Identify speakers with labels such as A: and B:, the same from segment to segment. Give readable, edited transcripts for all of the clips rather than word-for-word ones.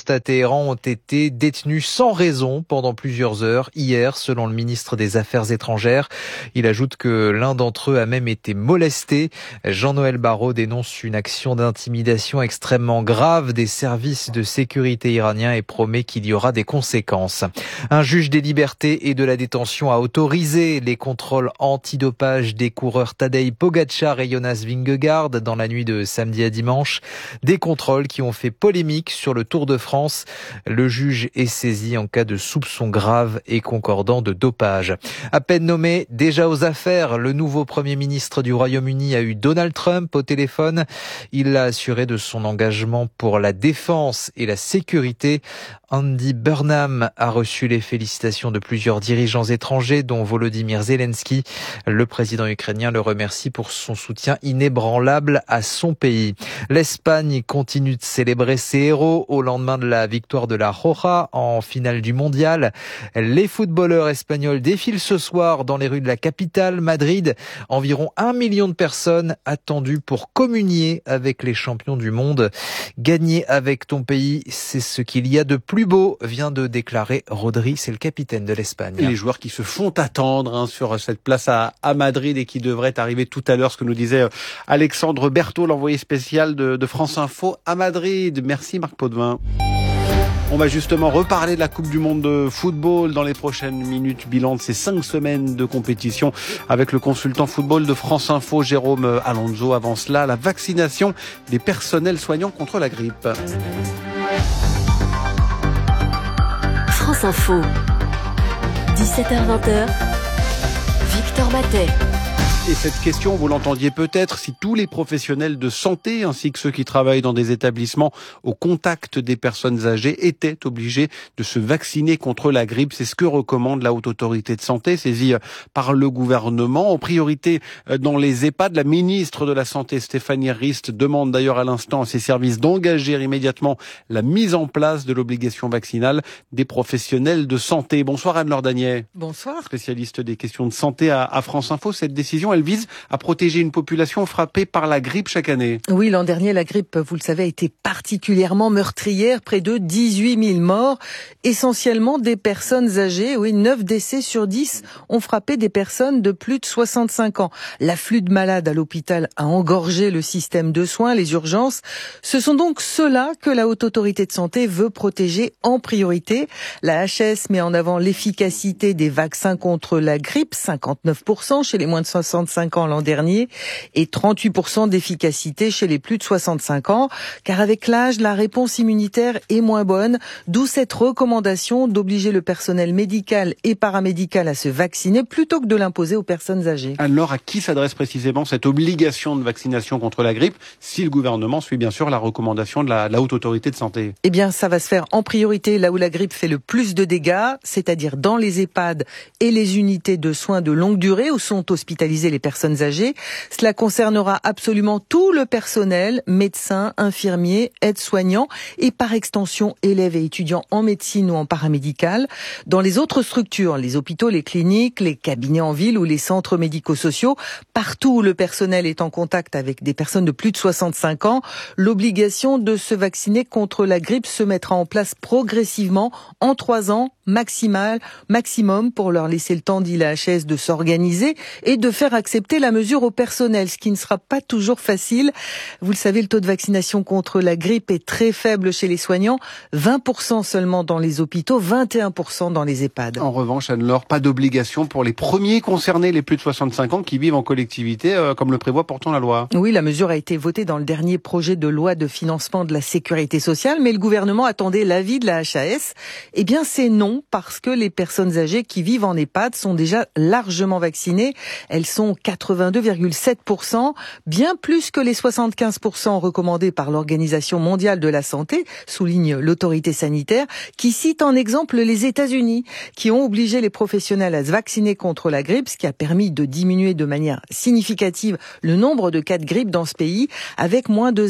A: postes à Téhéran ont été détenus sans raison pendant plusieurs heures hier, selon le ministre des Affaires étrangères. Il ajoute que l'un d'entre eux a même été molesté. Jean-Noël Barrot dénonce une action d'intimidation extrêmement grave des services de sécurité iraniens et promet qu'il y aura des conséquences. Un juge des libertés et de la détention a autorisé les contrôles antidopage des coureurs Tadej Pogačar et Jonas Vingegaard dans la nuit de samedi à dimanche. Des contrôles qui ont fait polémique sur le Tour de France. Le juge est saisi en cas de soupçons graves et concordants de dopage. À peine nommé, déjà aux affaires, le nouveau Premier ministre du Royaume-Uni a eu Donald Trump au téléphone. Il l'a assuré de son engagement pour la défense et la sécurité. Andy Burnham a reçu les félicitations de plusieurs dirigeants étrangers, dont Volodymyr Zelensky. Le président ukrainien le remercie pour son soutien inébranlable à son pays. L'Espagne continue de célébrer ses héros au lendemain de la victoire de la Roja en finale du mondial. Les footballeurs espagnols défilent ce soir dans les rues de la capitale, Madrid. Environ 1 million de personnes attendues pour communier avec les champions du monde. Gagner avec ton pays, c'est ce qu'il y a de plus beau, vient de déclarer Rodri, c'est le capitaine de l'Espagne.
B: Les joueurs qui se font attendre sur cette place à Madrid et qui devraient arriver tout à l'heure, ce que nous disait Alexandre Berthaud, l'envoyé spécial de France Info à Madrid. Merci Marc Potvin. On va justement reparler de la Coupe du Monde de football dans les prochaines minutes. Bilan de ces 5 semaines de compétition avec le consultant football de France Info, Jérôme Alonso. Avant cela, la vaccination des personnels soignants contre la grippe.
C: France Info, 17h-20h, Victor Matet.
B: Et cette question, vous l'entendiez peut-être, si tous les professionnels de santé ainsi que ceux qui travaillent dans des établissements au contact des personnes âgées étaient obligés de se vacciner contre la grippe. C'est ce que recommande la Haute Autorité de Santé, saisie par le gouvernement. En priorité dans les EHPAD, la ministre de la Santé, Stéphanie Rist, demande d'ailleurs à l'instant à ses services d'engager immédiatement la mise en place de l'obligation vaccinale des professionnels de santé. Bonsoir Anne-Laure Danier.
D: Bonsoir.
B: Spécialiste des questions de santé à France Info. Cette décision, elle vise à protéger une population frappée par la grippe chaque année.
D: Oui, l'an dernier, la grippe, vous le savez, a été particulièrement meurtrière. Près de 18 000 morts, essentiellement des personnes âgées. Oui, 9 décès sur 10 ont frappé des personnes de plus de 65 ans. L'afflux de malades à l'hôpital a engorgé le système de soins, les urgences. Ce sont donc ceux-là que la Haute Autorité de Santé veut protéger en priorité. La HS met en avant l'efficacité des vaccins contre la grippe, 59% chez les moins de 65 ans l'an dernier et 38% d'efficacité chez les plus de 65 ans. Car avec l'âge, la réponse immunitaire est moins bonne, d'où cette recommandation d'obliger le personnel médical et paramédical à se vacciner plutôt que de l'imposer aux personnes âgées.
B: Alors, à qui s'adresse précisément cette obligation de vaccination contre la grippe si le gouvernement suit bien sûr la recommandation de la Haute Autorité de Santé?
D: Eh bien, ça va se faire en priorité là où la grippe fait le plus de dégâts, c'est-à-dire dans les EHPAD et les unités de soins de longue durée où sont hospitalisées les personnes âgées. Cela concernera absolument tout le personnel, médecins, infirmiers, aides-soignants et par extension élèves et étudiants en médecine ou en paramédical. Dans les autres structures, les hôpitaux, les cliniques, les cabinets en ville ou les centres médico-sociaux, partout où le personnel est en contact avec des personnes de plus de 65 ans, l'obligation de se vacciner contre la grippe se mettra en place progressivement en 3 ans maximum pour leur laisser le temps, dit la HS, de s'organiser et de faire accepter la mesure au personnel, ce qui ne sera pas toujours facile. Vous le savez, le taux de vaccination contre la grippe est très faible chez les soignants, 20% seulement dans les hôpitaux, 21% dans les EHPAD.
B: En revanche, Anne-Laure, pas d'obligation pour les premiers concernés, les plus de 65 ans qui vivent en collectivité, comme le prévoit pourtant la loi.
D: Oui, la mesure a été votée dans le dernier projet de loi de financement de la sécurité sociale, mais le gouvernement attendait l'avis de la HAS. Eh bien, c'est non, parce que les personnes âgées qui vivent en EHPAD sont déjà largement vaccinées. Elles sont 82,7%, bien plus que les 75% recommandés par l'Organisation mondiale de la santé, souligne l'autorité sanitaire, qui cite en exemple les États-Unis, qui ont obligé les professionnels à se vacciner contre la grippe, ce qui a permis de diminuer de manière significative le nombre de cas de grippe dans ce pays, avec moins de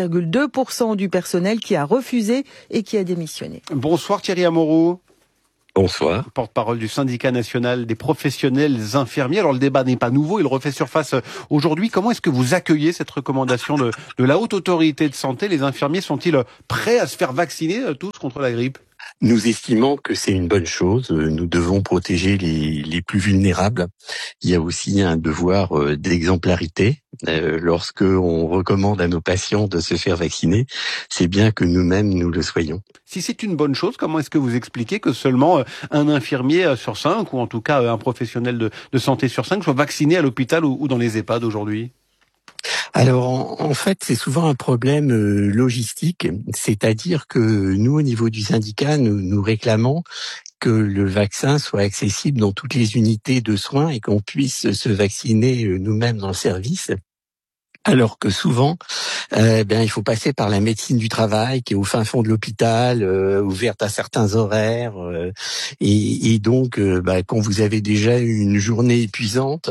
D: 0,2% du personnel qui a refusé et qui a démissionné.
B: Bonsoir Thierry Amorou.
E: Bonsoir.
B: Porte-parole du syndicat national des professionnels infirmiers. Alors le débat n'est pas nouveau, il refait surface aujourd'hui. Comment est-ce que vous accueillez cette recommandation de la Haute Autorité de Santé? Les infirmiers sont-ils prêts à se faire vacciner tous contre la grippe?
E: Nous estimons que c'est une bonne chose. Nous devons protéger les plus vulnérables. Il y a aussi un devoir d'exemplarité. Lorsque on recommande à nos patients de se faire vacciner, c'est bien que nous-mêmes nous le soyons.
B: Si c'est une bonne chose, comment est-ce que vous expliquez que seulement un infirmier sur 5, ou en tout cas un professionnel de santé sur 5, soit vacciné à l'hôpital ou dans les EHPAD aujourd'hui?
E: Alors, en fait, c'est souvent un problème logistique, c'est-à-dire que nous, au niveau du syndicat, nous réclamons que le vaccin soit accessible dans toutes les unités de soins et qu'on puisse se vacciner nous-mêmes dans le service. Alors que souvent, il faut passer par la médecine du travail qui est au fin fond de l'hôpital, ouverte à certains horaires, et donc quand vous avez déjà une journée épuisante,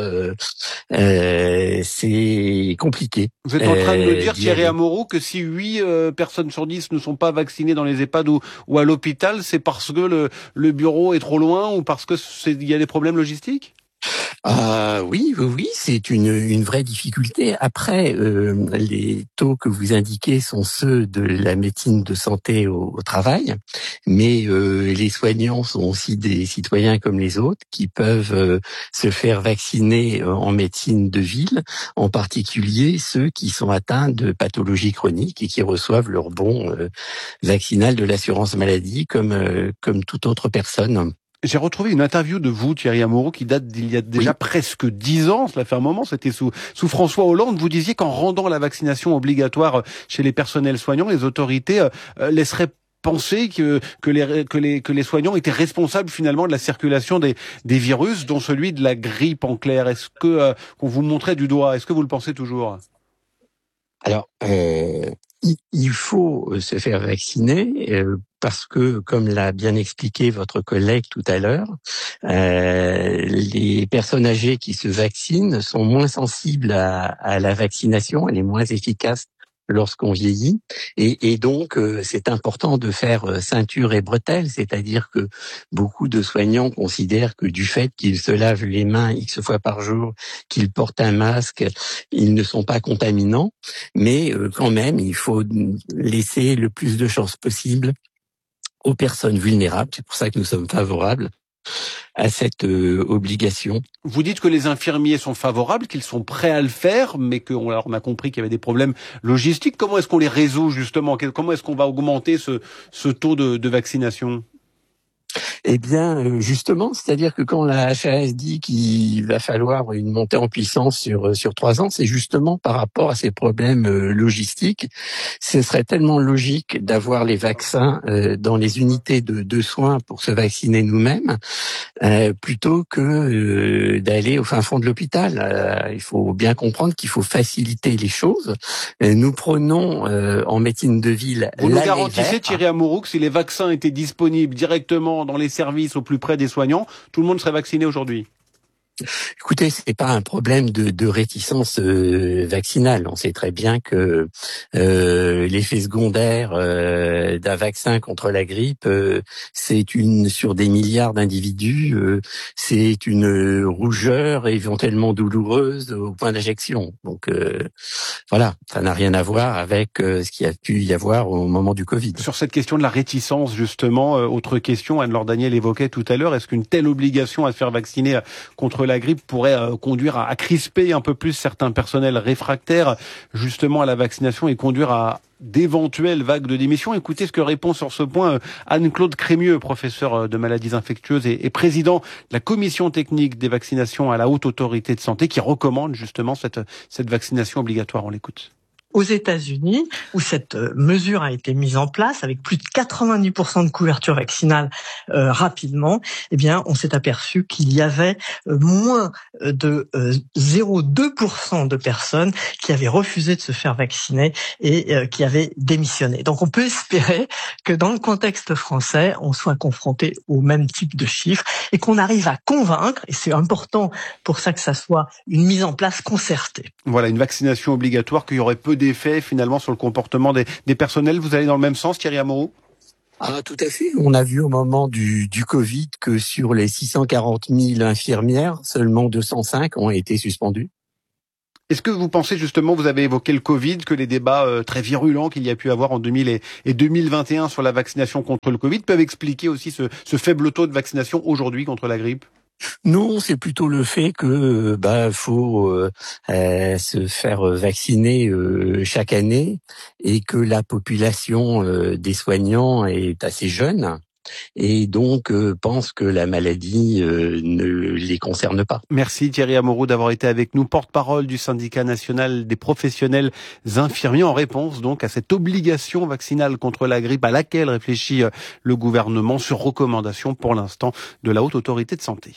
E: c'est compliqué.
B: Vous êtes en train de me dire, Thierry Amorou, que si 8 personnes sur 10 ne sont pas vaccinées dans les EHPAD ou à l'hôpital, c'est parce que le bureau est trop loin ou parce que il y a des problèmes logistiques?
E: Oui, c'est une vraie difficulté. Après, les taux que vous indiquez sont ceux de la médecine de santé au travail, mais les soignants sont aussi des citoyens comme les autres qui peuvent se faire vacciner en médecine de ville, en particulier ceux qui sont atteints de pathologies chroniques et qui reçoivent leur bon vaccinal de l'assurance maladie comme toute autre personne.
B: J'ai retrouvé une interview de vous, Thierry Amorou, qui date d'il y a déjà presque 10 ans. Cela fait un moment. C'était sous François Hollande. Vous disiez qu'en rendant la vaccination obligatoire chez les personnels soignants, les autorités laisseraient penser que les soignants étaient responsables finalement de la circulation des virus, dont celui de la grippe en clair. Est-ce que qu'on vous montrait du doigt? Est-ce que vous le pensez toujours?
E: Alors, il faut se faire vacciner parce que, comme l'a bien expliqué votre collègue tout à l'heure, les personnes âgées qui se vaccinent sont moins sensibles à la vaccination, elle est moins efficace lorsqu'on vieillit, et donc c'est important de faire ceinture et bretelles, c'est-à-dire que beaucoup de soignants considèrent que du fait qu'ils se lavent les mains X fois par jour, qu'ils portent un masque, ils ne sont pas contaminants, mais quand même il faut laisser le plus de chances possible aux personnes vulnérables. C'est pour ça que nous sommes favorables à cette obligation.
B: Vous dites que les infirmiers sont favorables, qu'ils sont prêts à le faire, mais qu'on a compris qu'il y avait des problèmes logistiques. Comment est-ce qu'on les résout justement? Comment est-ce qu'on va augmenter ce taux de vaccination?
E: Eh bien, justement, c'est-à-dire que quand la HAS dit qu'il va falloir une montée en puissance sur 3 ans, c'est justement par rapport à ces problèmes logistiques. Ce serait tellement logique d'avoir les vaccins dans les unités de soins pour se vacciner nous-mêmes, plutôt que d'aller au fin fond de l'hôpital. Il faut bien comprendre qu'il faut faciliter les choses. Nous prenons en médecine de ville...
B: Vous nous garantissez, Thierry Amorou, que si les vaccins étaient disponibles directement dans les services au plus près des soignants, tout le monde serait vacciné aujourd'hui?
E: Écoutez, c'est pas un problème de réticence vaccinale. On sait très bien que l'effet secondaire d'un vaccin contre la grippe, c'est sur des milliards d'individus, c'est une rougeur éventuellement douloureuse au point d'injection. Donc voilà, ça n'a rien à voir avec ce qu'il y a pu y avoir au moment du Covid.
B: Sur cette question de la réticence, justement, autre question, Anne-Laure Daniel évoquait tout à l'heure, est-ce qu'une telle obligation à se faire vacciner contre la grippe pourrait conduire à crisper un peu plus certains personnels réfractaires justement à la vaccination et conduire à d'éventuelles vagues de démission? Écoutez ce que répond sur ce point Anne-Claude Crémieux, professeur de maladies infectieuses et président de la commission technique des vaccinations à la Haute Autorité de Santé, qui recommande justement cette vaccination obligatoire. On l'écoute.
F: Aux États-Unis, où cette mesure a été mise en place avec plus de 90% de couverture vaccinale rapidement, eh bien, on s'est aperçu qu'il y avait moins de 0,2% de personnes qui avaient refusé de se faire vacciner et qui avaient démissionné. Donc, on peut espérer que dans le contexte français, on soit confronté au même type de chiffres et qu'on arrive à convaincre, et c'est important pour ça que ça soit une mise en place concertée.
B: Voilà, une vaccination obligatoire qui aurait peu d'effet finalement sur le comportement des personnels. Vous allez dans le même sens, Thierry Amorou?
E: Ah, tout à fait. On a vu au moment du Covid que sur les 640 000 infirmières, seulement 205 ont été suspendues.
B: Est-ce que vous pensez justement, vous avez évoqué le Covid, que les débats très virulents qu'il y a pu avoir en 2000 et 2021 sur la vaccination contre le Covid peuvent expliquer aussi ce faible taux de vaccination aujourd'hui contre la grippe ?
E: Non, c'est plutôt le fait que faut se faire vacciner chaque année et que la population des soignants est assez jeune. Et donc pense que la maladie ne les concerne pas.
B: Merci Thierry Amouroux d'avoir été avec nous, porte-parole du syndicat national des professionnels infirmiers, en réponse donc à cette obligation vaccinale contre la grippe à laquelle réfléchit le gouvernement sur recommandation pour l'instant de la Haute Autorité de Santé.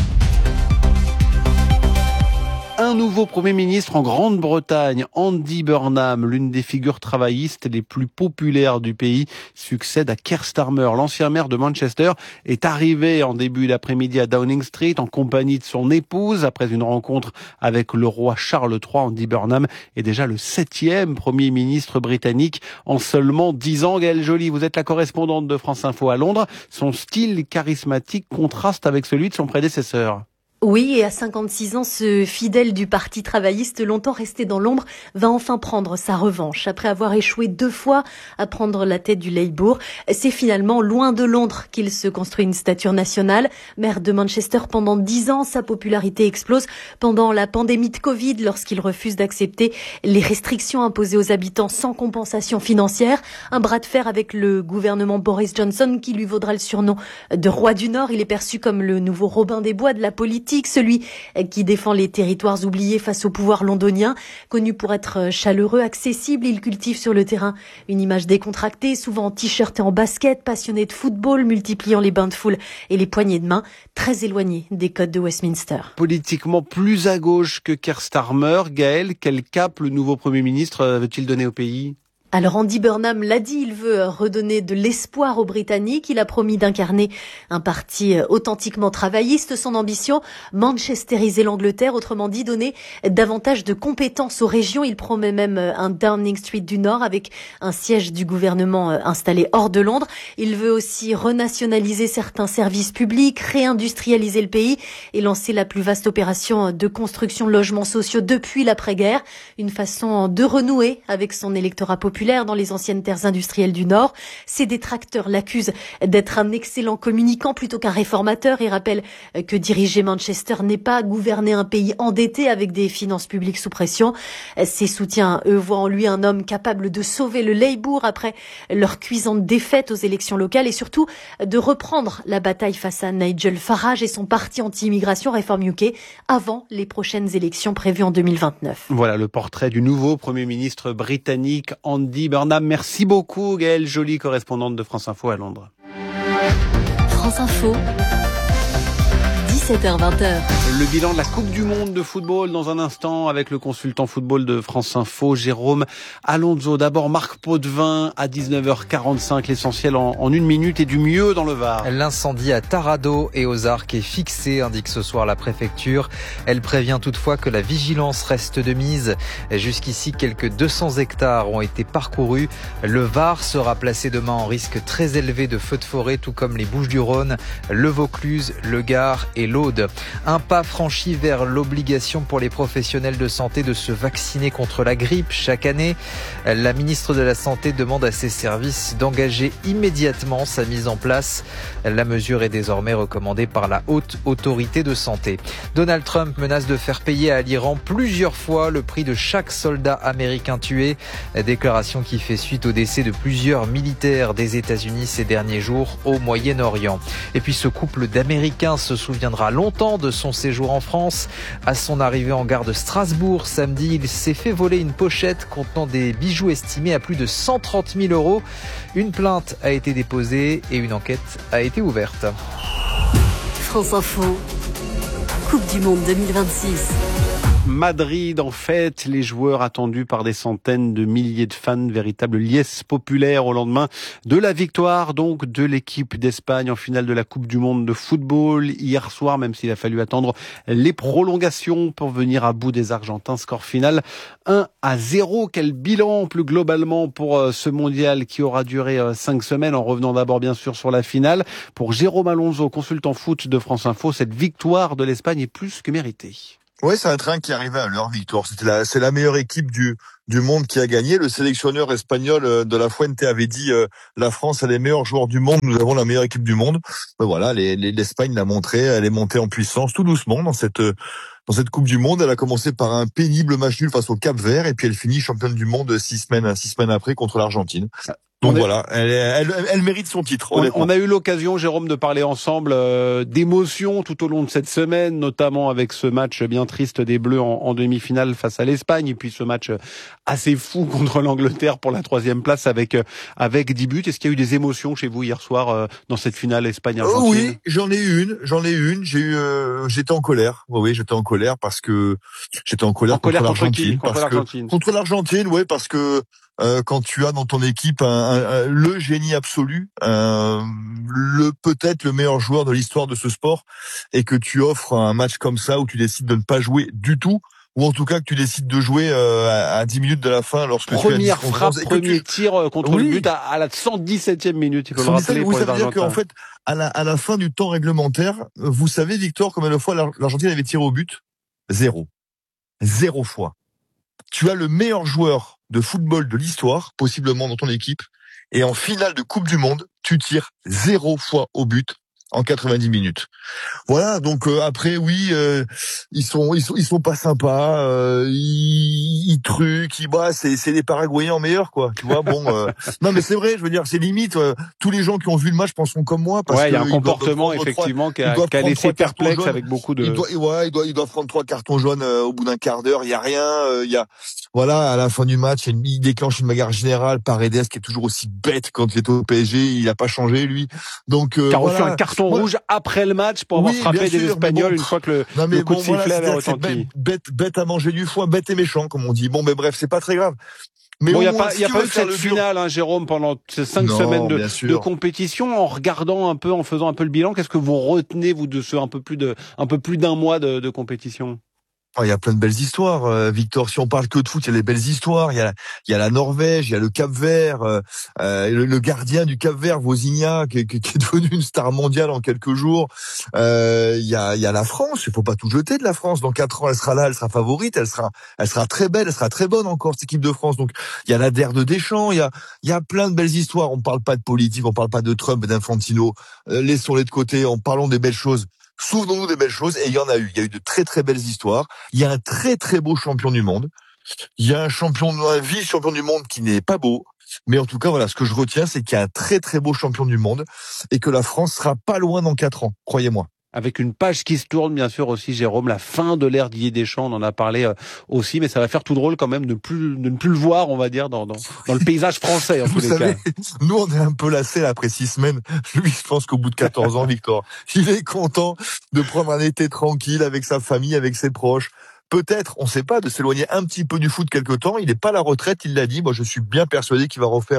B: Un nouveau Premier ministre en Grande-Bretagne, Andy Burnham, l'une des figures travaillistes les plus populaires du pays, succède à Keir Starmer. L'ancien maire de Manchester est arrivé en début d'après-midi à Downing Street en compagnie de son épouse. Après une rencontre avec le roi Charles III, Andy Burnham est déjà le 7e Premier ministre britannique en seulement 10 ans. Gaëlle Joly, vous êtes la correspondante de France Info à Londres. Son style charismatique contraste avec celui de son prédécesseur.
G: Oui, et à 56 ans, ce fidèle du Parti travailliste, longtemps resté dans l'ombre, va enfin prendre sa revanche. Après avoir échoué 2 fois à prendre la tête du Labour, c'est finalement loin de Londres qu'il se construit une stature nationale. Maire de Manchester pendant 10 ans, sa popularité explose pendant la pandémie de Covid lorsqu'il refuse d'accepter les restrictions imposées aux habitants sans compensation financière. Un bras de fer avec le gouvernement Boris Johnson qui lui vaudra le surnom de roi du Nord. Il est perçu comme le nouveau Robin des Bois de la politique, celui qui défend les territoires oubliés face au pouvoir londonien. Connu pour être chaleureux, accessible, il cultive sur le terrain une image décontractée, souvent en t-shirt et en basket, passionné de football, multipliant les bains de foule et les poignées de main, très éloigné des codes de Westminster.
B: Politiquement plus à gauche que Keir Starmer, Gaëlle, quel cap le nouveau Premier ministre veut-il donner au pays ?
G: Alors Andy Burnham l'a dit, il veut redonner de l'espoir aux Britanniques. Il a promis d'incarner un parti authentiquement travailliste. Son ambition, manchestériser l'Angleterre, autrement dit donner davantage de compétences aux régions. Il promet même un Downing Street du Nord avec un siège du gouvernement installé hors de Londres. Il veut aussi renationaliser certains services publics, réindustrialiser le pays et lancer la plus vaste opération de construction de logements sociaux depuis l'après-guerre. Une façon de renouer avec son électorat populaire dans les anciennes terres industrielles du Nord. Ses détracteurs l'accusent d'être un excellent communicant plutôt qu'un réformateur et rappellent que diriger Manchester n'est pas gouverner un pays endetté avec des finances publiques sous pression. Ses soutiens, eux, voient en lui un homme capable de sauver le Labour après leur cuisante défaite aux élections locales et surtout de reprendre la bataille face à Nigel Farage et son parti anti-immigration Reform UK avant les prochaines élections prévues en 2029.
B: Voilà le portrait du nouveau Premier ministre britannique, Andy Burnham. Merci beaucoup Gaëlle Joly, correspondante de France Info à Londres.
C: France Info, 17h-20h.
B: Le bilan de la Coupe du Monde de football dans un instant avec le consultant football de France Info, Jérôme Alonso. D'abord Marc Potvin à 19h45, l'essentiel en 1 minute et du mieux dans le Var.
A: L'incendie à Tarado et aux Arcs est fixé, indique ce soir la préfecture. Elle prévient toutefois que la vigilance reste de mise. Jusqu'ici, quelques 200 hectares ont été parcourus. Le Var sera placé demain en risque très élevé de feux de forêt, tout comme les Bouches-du-Rhône, le Vaucluse, le Gard et l'Aude. Un pas franchi vers l'obligation pour les professionnels de santé de se vacciner contre la grippe chaque année. La ministre de la Santé demande à ses services d'engager immédiatement sa mise en place. La mesure est désormais recommandée par la Haute Autorité de Santé. Donald Trump menace de faire payer à l'Iran plusieurs fois le prix de chaque soldat américain tué. Déclaration qui fait suite au décès de plusieurs militaires des États-Unis ces derniers jours au Moyen-Orient. Et puis ce couple d'Américains se souviendra longtemps de son séjour en France. À son arrivée en gare de Strasbourg samedi, il s'est fait voler une pochette contenant des bijoux estimés à plus de 130 000 €. Une plainte a été déposée et une enquête a été ouverte.
C: France Info, Coupe du Monde 2026.
B: Madrid en fête, les joueurs attendus par des centaines de milliers de fans, véritable liesse populaire au lendemain de la victoire donc de l'équipe d'Espagne en finale de la Coupe du Monde de football hier soir, même s'il a fallu attendre les prolongations pour venir à bout des Argentins. Score final 1-0. Quel bilan plus globalement pour ce mondial qui aura duré 5 semaines, en revenant d'abord bien sûr sur la finale. Pour Jérôme Alonso, consultant foot de France Info, cette victoire de l'Espagne est plus que méritée.
H: Ouais, c'est un train qui arrivait à leur victoire. C'est la meilleure équipe du monde qui a gagné. Le sélectionneur espagnol de la Fuente avait dit la France a les meilleurs joueurs du monde, nous avons la meilleure équipe du monde. Ben voilà, l'Espagne l'a montré, elle est montée en puissance tout doucement dans cette Coupe du Monde. Elle a commencé par un pénible match nul face au Cap-Vert et puis elle finit championne du monde 6 semaines après contre l'Argentine. Donc voilà, elle mérite son titre.
B: On a eu l'occasion, Jérôme, de parler ensemble d'émotions tout au long de cette semaine, notamment avec ce match bien triste des Bleus en demi-finale face à l'Espagne, et puis ce match assez fou contre l'Angleterre pour la 3e place avec 10 buts. Est-ce qu'il y a eu des émotions chez vous hier soir dans cette finale Espagne-Argentine?
H: Oui, j'en ai eu une. J'étais en colère. Oui, j'étais en colère parce que j'étais en colère contre l'Argentine. Contre l'Argentine, oui, parce que quand tu as dans ton équipe le génie absolu, peut-être le meilleur joueur de l'histoire de ce sport, et que tu offres un match comme ça où tu décides de ne pas jouer du tout, ou en tout cas que tu décides de jouer à 10 minutes de la fin lorsque
B: première frappe, premier tir contre le but à la 117e minute, il faut le rappeler pour les Argentins.
H: Ça veut dire qu'en fait, à la fin du temps réglementaire, vous savez, Victor, combien de fois l'Argentine avait tiré au but? 0 fois. Tu as le meilleur joueur de football de l'histoire, possiblement dans ton équipe, et en finale de Coupe du Monde, tu tires 0 fois au but en 90 minutes. Voilà, donc après oui, ils sont pas sympas, ils truquent, c'est les Paraguayens en meilleur, quoi. Tu vois, bon non mais c'est vrai, je veux dire, c'est limite tous les gens qui ont vu le match penseront comme moi, parce que
B: il y a un comportement effectivement qui a laissé perplexe avec beaucoup de
H: ils doivent prendre 3 cartons jaunes au bout d'un quart d'heure, il y a rien, voilà, à la fin du match, il déclenche une bagarre générale. Paredes, qui est toujours aussi bête quand il est au PSG, il a pas changé, lui. Donc,
B: qui a reçu un carton rouge après le match pour avoir frappé des Espagnols une fois que le coup de sifflet avait retenti.
H: Bête à manger du foin, bête et méchant, comme on dit. Bon, mais bref, c'est pas très grave. Mais
B: bon, il y a pas eu cette finale, Jérôme, pendant ces 5 semaines de compétition. En regardant un peu, en faisant un peu le bilan, qu'est-ce que vous retenez, vous, de ce un peu plus d'un mois de compétition?
H: Il y a plein de belles histoires, Victor. Si on parle que de foot, il y a des belles histoires. Il y a la Norvège, il y a le Cap-Vert, le gardien du Cap-Vert, Vozinha, qui est devenu une star mondiale en quelques jours. Il y a la France. Il faut pas tout jeter de la France. Dans 4 ans, elle sera là, elle sera favorite, elle sera très belle, elle sera très bonne encore, cette équipe de France. Donc, il y a la DER de Deschamps. Il y a plein de belles histoires. On parle pas de politique, on parle pas de Trump et d'Infantino. Laissons-les de côté. En parlant des belles choses. Souvenons-nous des belles choses, et il y en a eu. Il y a eu de très très belles histoires. Il y a un très très beau champion du monde. Il y a un vice-champion du monde qui n'est pas beau. Mais en tout cas, voilà, ce que je retiens, c'est qu'il y a un très très beau champion du monde et que la France sera pas loin dans 4 ans, croyez-moi.
B: Avec une page qui se tourne, bien sûr, aussi, Jérôme, la fin de l'ère Didier Deschamps, on en a parlé aussi, mais ça va faire tout drôle quand même de ne plus le voir, on va dire, dans le paysage français, en tous les cas.
H: Nous, on est un peu lassés, là, après 6 semaines. Lui, je pense qu'au bout de 14 ans, Victor, il est content de prendre un été tranquille avec sa famille, avec ses proches. Peut-être, on sait pas, de s'éloigner un petit peu du foot quelque temps. Il n'est pas à la retraite, il l'a dit. Moi, je suis bien persuadé qu'il va refaire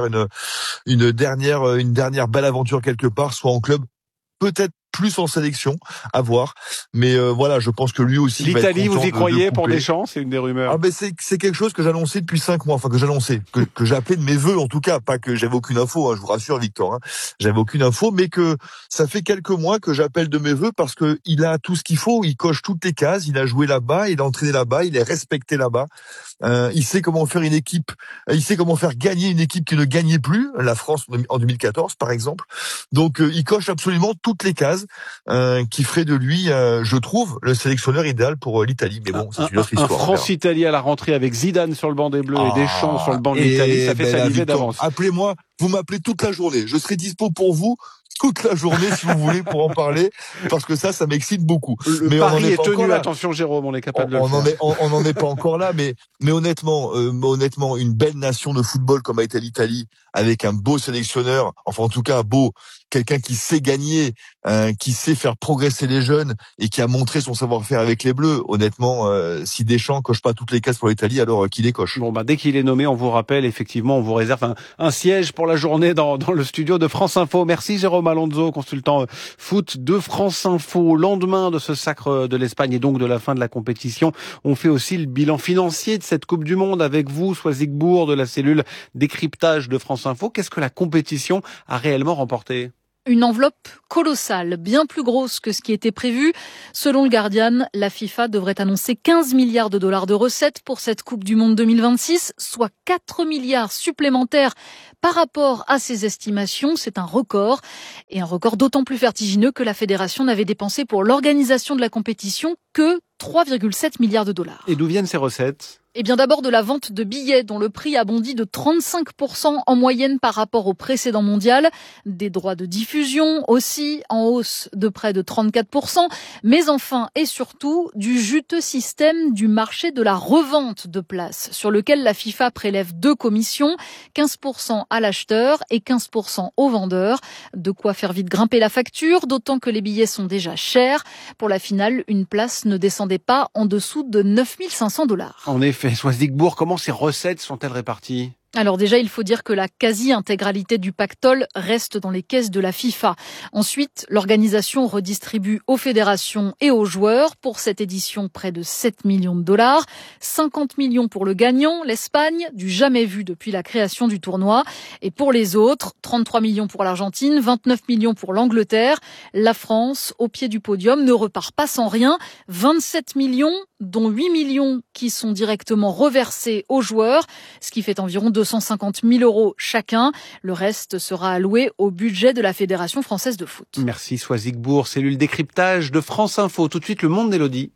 H: une dernière belle aventure quelque part, soit en club, peut-être plus en sélection, à voir. Mais voilà, je pense que lui aussi.
B: L'Italie, vous y croyez pour Deschamps? C'est une des rumeurs.
H: Ah ben c'est quelque chose que j'annonçais depuis 5 mois, enfin que j'annonçais, que j'appelais de mes vœux en tout cas, pas que j'avais aucune info, hein, je vous rassure Victor, hein, j'avais aucune info, mais que ça fait quelques mois que j'appelle de mes vœux parce que il a tout ce qu'il faut, il coche toutes les cases, il a joué là-bas, il a entraîné là-bas, il est respecté là-bas. Il sait comment faire une équipe, il sait comment faire gagner une équipe qui ne gagnait plus, la France en 2014 par exemple. Donc il coche absolument toutes les cases qui ferait de lui, je trouve, le sélectionneur idéal pour l'Italie. Mais bon, c'est une autre histoire.
B: France-Italie à la rentrée avec Zidane sur le banc des Bleus et Deschamps sur le banc de l'Italie, ça fait saliver d'avance.
H: Appelez-moi, vous m'appelez toute la journée. Je serai dispo pour vous toute la journée si vous voulez pour en parler, parce que ça m'excite beaucoup.
B: Le pari est tenu, attention Jérôme, on est capable de le faire.
H: On n'en est pas encore là, mais honnêtement, une belle nation de football comme a été l'Italie, avec un beau sélectionneur, enfin en tout cas beau, quelqu'un qui sait gagner, qui sait faire progresser les jeunes et qui a montré son savoir-faire avec les Bleus. Honnêtement, si Deschamps coche pas toutes les cases pour l'Italie, alors qu'il les coche.
B: Bon, dès qu'il est nommé, on vous rappelle, effectivement, on vous réserve un siège pour la journée dans le studio de France Info. Merci Jérôme Alonso, consultant foot de France Info. Au lendemain de ce sacre de l'Espagne et donc de la fin de la compétition, on fait aussi le bilan financier de cette Coupe du Monde avec vous, Soisig Bourg, de la cellule décryptage de France Info. Qu'est-ce que la compétition a réellement remporté ?
I: Une enveloppe colossale, bien plus grosse que ce qui était prévu. Selon le Guardian, la FIFA devrait annoncer 15 milliards de dollars de recettes pour cette Coupe du Monde 2026, soit 4 milliards supplémentaires par rapport à ses estimations. C'est un record, et un record d'autant plus vertigineux que la fédération n'avait dépensé pour l'organisation de la compétition que 3,7 milliards de dollars.
B: Et d'où viennent ces recettes ?
I: Eh bien d'abord de la vente de billets dont le prix a bondi de 35% en moyenne par rapport au précédent mondial. Des droits de diffusion aussi en hausse de près de 34%. Mais enfin et surtout du juteux système du marché de la revente de places sur lequel la FIFA prélève 2 commissions, 15% à l'acheteur et 15% au vendeur. De quoi faire vite grimper la facture, d'autant que les billets sont déjà chers. Pour la finale, une place ne descendait pas en dessous de 9 500 $.
B: En effet, Soisig Bourg, comment ces recettes sont-elles réparties ?
I: Alors déjà, il faut dire que la quasi-intégralité du pactole reste dans les caisses de la FIFA. Ensuite, l'organisation redistribue aux fédérations et aux joueurs pour cette édition près de 7 millions de $, 50 millions pour le gagnant, l'Espagne, du jamais vu depuis la création du tournoi. Et pour les autres, 33 millions pour l'Argentine, 29 millions pour l'Angleterre. La France, au pied du podium, ne repart pas sans rien. 27 millions, dont 8 millions qui sont directement reversés aux joueurs, ce qui fait environ 250 000 € chacun. Le reste sera alloué au budget de la Fédération française de foot.
B: Merci Soisig Bourg, cellule décryptage de France Info. Tout de suite, le monde d'Élodie.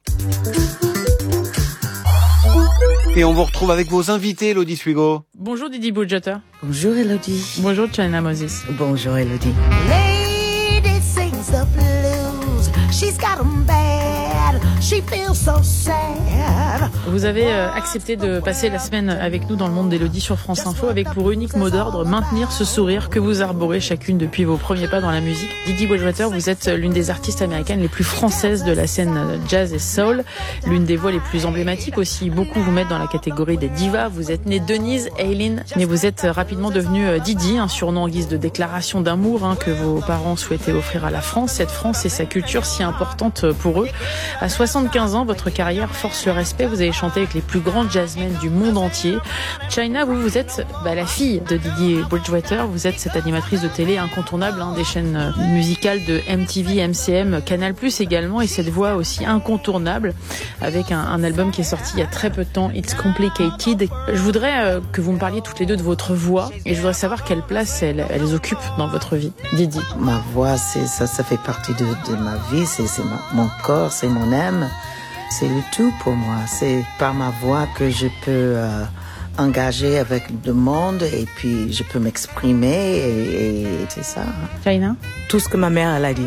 B: Et on vous retrouve avec vos invités, Élodie Suigo.
J: Bonjour Didi Budgeter.
D: Bonjour Élodie.
J: Bonjour China Moses.
D: Bonjour Élodie.
K: Lady sings the blues. She's got 'em bad. She feels so sad.
J: Vous avez accepté de passer la semaine avec nous dans le monde d'Élodie sur France Info avec pour unique mot d'ordre maintenir ce sourire que vous arborez chacune depuis vos premiers pas dans la musique. Didi Bridgewater, vous êtes l'une des artistes américaines les plus françaises de la scène jazz et soul, l'une des voix les plus emblématiques aussi. Beaucoup vous mettent dans la catégorie des divas. Vous êtes née Denise Eileen, mais vous êtes rapidement devenue Didi, un surnom en guise de déclaration d'amour que vos parents souhaitaient offrir à la France. Cette France et sa culture si importante pour eux. À 75 ans, votre carrière force le respect. Vous avez chanté avec les plus grands jazzmen du monde entier. China, vous êtes la fille de Didi Bridgewater. Vous êtes cette animatrice de télé incontournable des chaînes musicales de MTV, MCM, Canal+ également, et cette voix aussi incontournable avec un album qui est sorti il y a très peu de temps, It's Complicated. Je voudrais que vous me parliez toutes les deux de votre voix et je voudrais savoir quelle place elles occupent dans votre vie. Didi.
L: Ma voix, ça fait partie de ma vie, c'est mon corps, c'est mon âme. C'est le tout pour moi. C'est par ma voix que je peux engager avec le monde et puis je peux m'exprimer et c'est ça.
J: China?
L: Tout ce que ma mère elle a dit.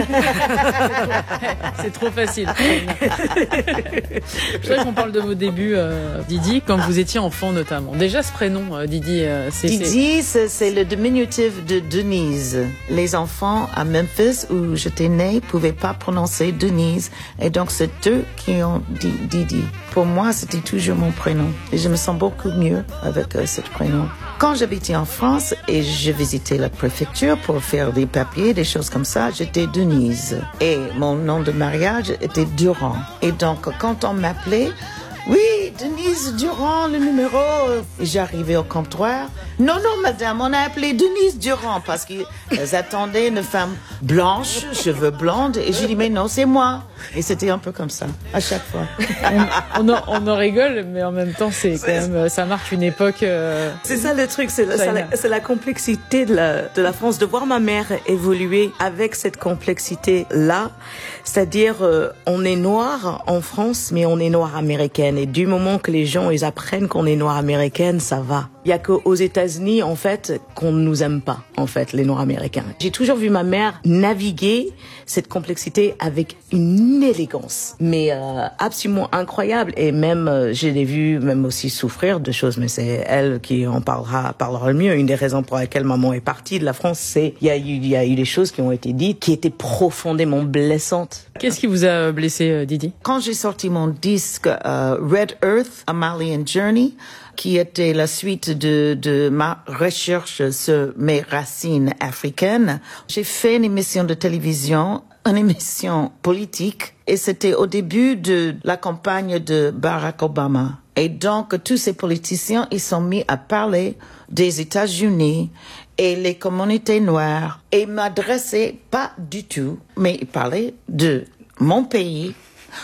J: C'est trop facile. Je voudrais qu'on parle de vos débuts, Didi, quand vous étiez enfant notamment. Déjà ce prénom, Didi,
L: Didi, c'est le diminutif de Denise. Les enfants à Memphis où j'étais née pouvaient pas prononcer Denise et donc c'est eux qui ont dit Didi. Pour moi, c'était toujours mon prénom et je me sens beaucoup mieux avec ce prénom. Quand j'habitais en France et je visitais la préfecture pour faire des papiers, des choses comme ça, j'étais Denise. Et mon nom de mariage était Durand. Et donc, quand on m'appelait, oui, Denise Durand, le numéro. Et j'arrivais au comptoir. Non, madame, on a appelé Denise Durand parce qu'ils attendaient une femme blanche, cheveux blondes. Et j'ai dit, mais non, c'est moi. Et c'était un peu comme ça, à chaque fois.
J: On en rigole, mais en même temps, c'est quand même, ça marque une époque.
M: C'est ça le truc, c'est la complexité de la France, de voir ma mère évoluer avec cette complexité-là. C'est-à-dire, on est noir en France, mais on est noir américaine. Et du moment que les gens, ils apprennent qu'on est noir américaine, ça va. Il y a qu'aux États-Unis, en fait, qu'on ne nous aime pas, en fait, les Nord-Américains. J'ai toujours vu ma mère naviguer cette complexité avec une élégance, mais absolument incroyable. Et même, je l'ai vu même aussi souffrir de choses, mais c'est elle qui en parlera le mieux. Une des raisons pour lesquelles maman est partie de la France, c'est il y a eu des choses qui ont été dites qui étaient profondément blessantes.
J: Qu'est-ce qui vous a blessé, Didi?
L: Quand j'ai sorti mon disque Red Earth, A Malian Journey, qui était la suite de ma recherche sur mes racines africaines, j'ai fait une émission de télévision, une émission politique, et c'était au début de la campagne de Barack Obama. Et donc, tous ces politiciens, ils sont mis à parler des États-Unis et les communautés noires, et m'adressaient pas du tout, mais ils parlaient de mon pays,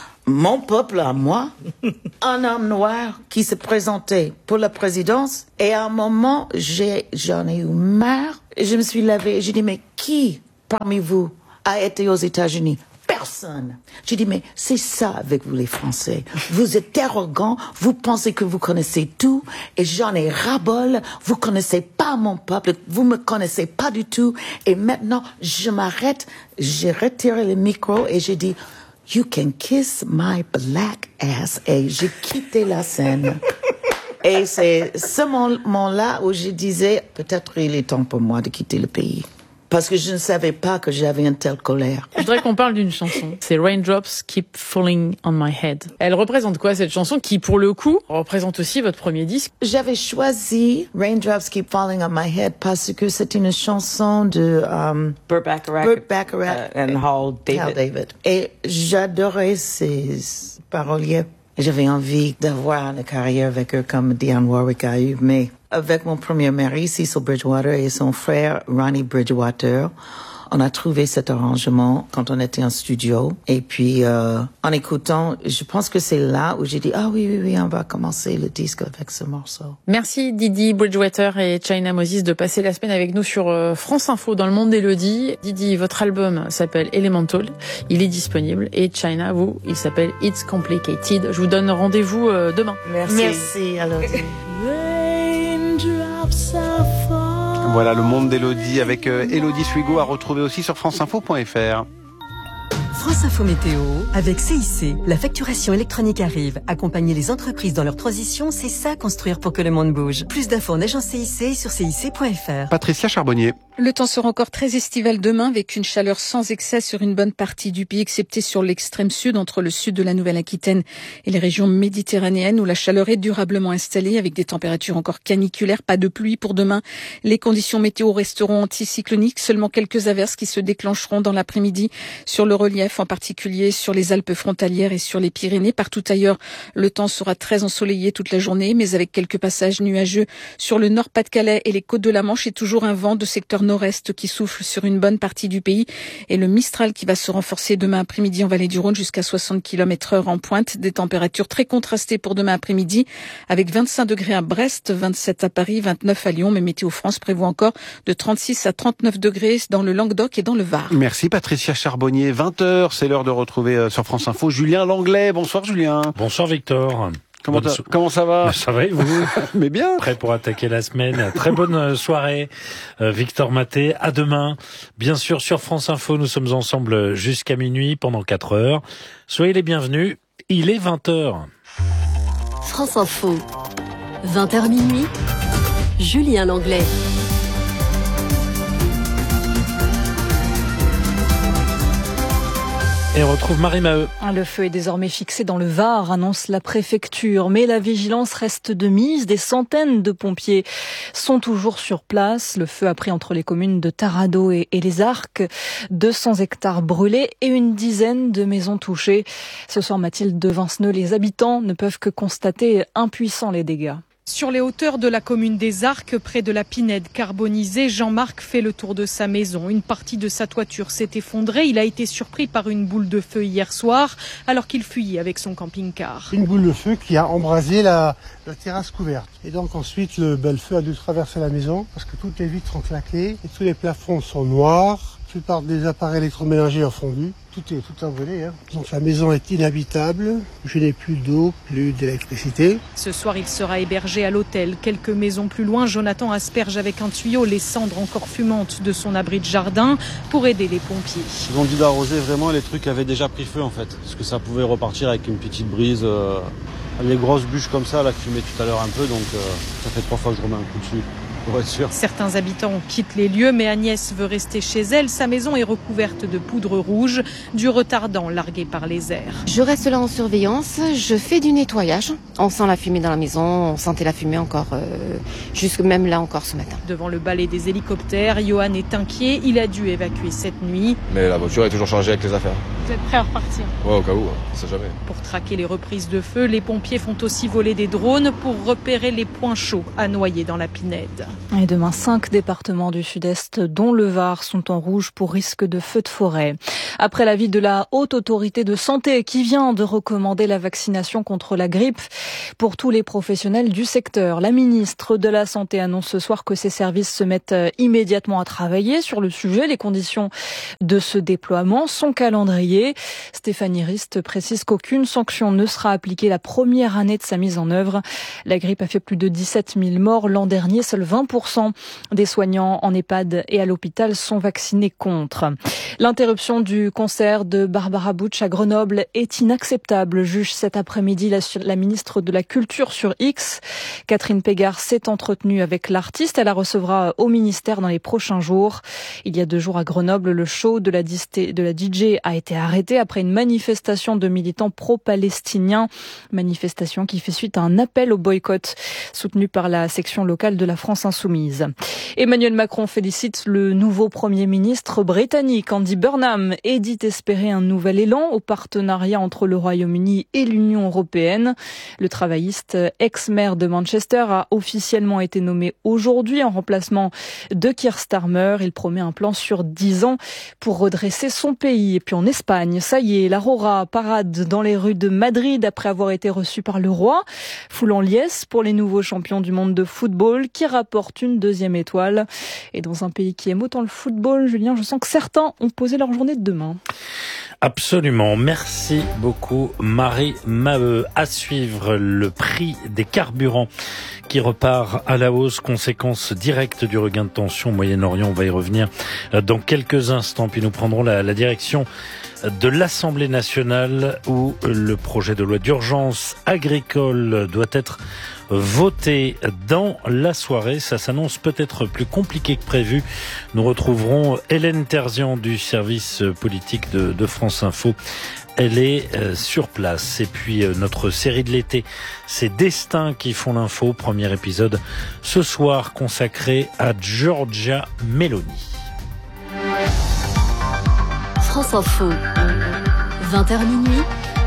L: mon peuple à moi, un homme noir qui se présentait pour la présidence. Et à un moment, j'en ai eu marre. Je me suis levée et j'ai dit, mais qui parmi vous a été aux États-Unis? Personne. J'ai dit, mais c'est ça avec vous les Français. Vous êtes arrogants, vous pensez que vous connaissez tout, et j'en ai ras-bol, vous connaissez pas mon peuple, vous me connaissez pas du tout, et maintenant, je m'arrête, j'ai retiré le micro et j'ai dit, you can kiss my black ass, et j'ai quitté la scène. Et c'est ce moment-là où je disais, peut-être il est temps pour moi de quitter le pays. Parce que je ne savais pas que j'avais une telle colère.
J: Je voudrais qu'on parle d'une chanson. C'est Raindrops Keep Falling on My Head. Elle représente quoi, cette chanson, qui, pour le coup, représente aussi votre premier disque?
L: J'avais choisi Raindrops Keep Falling on My Head parce que c'est une chanson de
M: Burt Bacharach and Hal David.
L: Et j'adorais ces paroliers. J'avais envie d'avoir une carrière avec eux comme Dionne Warwick a eu, mais avec mon premier mari, Cecil Bridgewater, et son frère, Ronnie Bridgewater, on a trouvé cet arrangement quand on était en studio. Et puis, en écoutant, je pense que c'est là où j'ai dit, ah oui, on va commencer le disque avec ce morceau.
J: Merci Didi Bridgewater et China Moses de passer la semaine avec nous sur France Info dans le monde d'Elodie. Didi, votre album s'appelle Elemental, il est disponible. Et China, vous, il s'appelle It's Complicated. Je vous donne rendez-vous demain.
L: Merci alors.
B: Voilà le monde d'Elodie avec Elodie Suigo à retrouver aussi sur franceinfo.fr.
C: France Info Météo avec CIC. La facturation électronique arrive. Accompagner les entreprises dans leur transition, c'est ça construire pour que le monde bouge. Plus d'infos en agence CIC et sur cic.fr.
B: Patricia Charbonnier.
I: Le temps sera encore très estival demain avec une chaleur sans excès sur une bonne partie du pays, excepté sur l'extrême sud, entre le sud de la Nouvelle-Aquitaine et les régions méditerranéennes où la chaleur est durablement installée avec des températures encore caniculaires. Pas de pluie pour demain. Les conditions météo resteront anticycloniques. Seulement quelques averses qui se déclencheront dans l'après-midi sur le relief, en particulier sur les Alpes frontalières et sur les Pyrénées. Partout ailleurs, le temps sera très ensoleillé toute la journée, mais avec quelques passages nuageux sur le Nord-Pas-de-Calais et les côtes de la Manche, et toujours un vent de secteur nord-est qui souffle sur une bonne partie du pays, et le Mistral qui va se renforcer demain après-midi en vallée du Rhône jusqu'à 60 km/h en pointe. Des températures très contrastées pour demain après-midi, avec 25 degrés à Brest, 27 à Paris, 29 à Lyon, mais Météo France prévoit encore de 36 à 39 degrés dans le Languedoc et dans le Var.
B: Merci Patricia Charbonnier. 20h, c'est l'heure de retrouver sur France Info Julien Langlais. Bonsoir Julien.
N: Bonsoir Victor.
B: Comment ça va?
N: Ça va et vous?
B: Mais bien.
N: Prêt pour attaquer la semaine. Très bonne soirée, Victor Maté. À demain. Bien sûr, sur France Info, nous sommes ensemble jusqu'à minuit pendant 4 heures. Soyez les bienvenus. Il est 20h.
C: France Info. 20h minuit. Julien Langlais.
N: Et on retrouve Marie Maheu.
I: Le feu est désormais fixé dans le Var, annonce la préfecture. Mais la vigilance reste de mise. Des centaines de pompiers sont toujours sur place. Le feu a pris entre les communes de Tarado et les Arcs. 200 hectares brûlés et une dizaine de maisons touchées. Ce soir, Mathilde de Vinceneux, les habitants ne peuvent que constater impuissants les dégâts. Sur les hauteurs de la commune des Arcs, près de la Pinède carbonisée, Jean-Marc fait le tour de sa maison. Une partie de sa toiture s'est effondrée. Il a été surpris par une boule de feu hier soir, alors qu'il fuyait avec son camping-car.
O: Une boule de feu qui a embrasé la terrasse couverte. Et donc ensuite, le feu a dû traverser la maison parce que toutes les vitres sont claquées et tous les plafonds sont noirs. plupart des appareils électroménagers ont fondu. Tout a brûlé. Donc la maison est inhabitable. Je n'ai plus d'eau, plus d'électricité.
I: Ce soir, il sera hébergé à l'hôtel. Quelques maisons plus loin, Jonathan asperge avec un tuyau les cendres encore fumantes de son abri de jardin pour aider les pompiers.
P: Ils ont dit d'arroser vraiment, les trucs avaient déjà pris feu en fait. Parce que ça pouvait repartir avec une petite brise. Les grosses bûches comme ça là, que je mets tout à l'heure un peu, donc ça fait 3 fois que je remets un coup dessus. Pour être sûr.
I: Certains habitants quittent les lieux, mais Agnès veut rester chez elle. Sa maison est recouverte de poudre rouge, du retardant largué par les airs.
Q: Je reste là en surveillance, je fais du nettoyage. On sent la fumée dans la maison, on sentait la fumée encore, jusque même là encore ce matin.
I: Devant le balai des hélicoptères, Johan est inquiet. Il a dû évacuer cette nuit.
R: Mais la voiture est toujours chargée avec les affaires.
I: Vous êtes prêt à repartir?
R: Ouais, au cas où, on sait jamais.
I: Pour traquer les reprises de feu, les pompiers font aussi voler des drones pour repérer les points chauds à noyer dans la Pinède.
S: Et demain, 5 départements du sud-est, dont le Var, sont en rouge pour risque de feux de forêt. Après l'avis de la Haute Autorité de Santé qui vient de recommander la vaccination contre la grippe pour tous les professionnels du secteur, la ministre de la Santé annonce ce soir que ses services se mettent immédiatement à travailler sur le sujet, les conditions de ce déploiement, son calendrier. Stéphanie Rist précise qu'aucune sanction ne sera appliquée la première année de sa mise en œuvre. La grippe a fait plus de 17 000 morts l'an dernier, seuls 20% des soignants en EHPAD et à l'hôpital sont vaccinés contre. L'interruption du concert de Barbara Butch à Grenoble est inacceptable, juge cet après-midi la ministre de la Culture sur X. Catherine Pégard s'est entretenue avec l'artiste. Elle la recevra au ministère dans les prochains jours. Il y a 2 jours à Grenoble, le show de la DJ a été arrêté après une manifestation de militants pro-palestiniens. Manifestation qui fait suite à un appel au boycott soutenu par la section locale de la France Insoumise. Emmanuel Macron félicite le nouveau Premier ministre britannique Andy Burnham et dit espérer un nouvel élan au partenariat entre le Royaume-Uni et l'Union européenne. Le travailliste ex-maire de Manchester a officiellement été nommé aujourd'hui en remplacement de Keir Starmer. Il promet un plan sur 10 ans pour redresser son pays. Et puis en Espagne, ça y est, la Rora parade dans les rues de Madrid après avoir été reçue par le roi. Foule en liesse pour les nouveaux champions du monde de football qui rapportent une 2e étoile. Et dans un pays qui aime autant le football, Julien, je sens que certains ont posé leur journée de demain.
N: Absolument. Merci beaucoup, Marie Maheu. À suivre, le prix des carburants qui repart à la hausse, conséquence directe du regain de tension au Moyen-Orient. On va y revenir dans quelques instants. Puis nous prendrons la direction de l'Assemblée nationale où le projet de loi d'urgence agricole doit être voté dans la soirée. Ça s'annonce peut-être plus compliqué que prévu. Nous retrouverons Hélène Terzian du service politique de France Info. Elle est sur place. Et puis notre série de l'été, c'est Destins qui font l'info. Premier épisode ce soir consacré à Giorgia Meloni.
T: France Info, 20h minuit,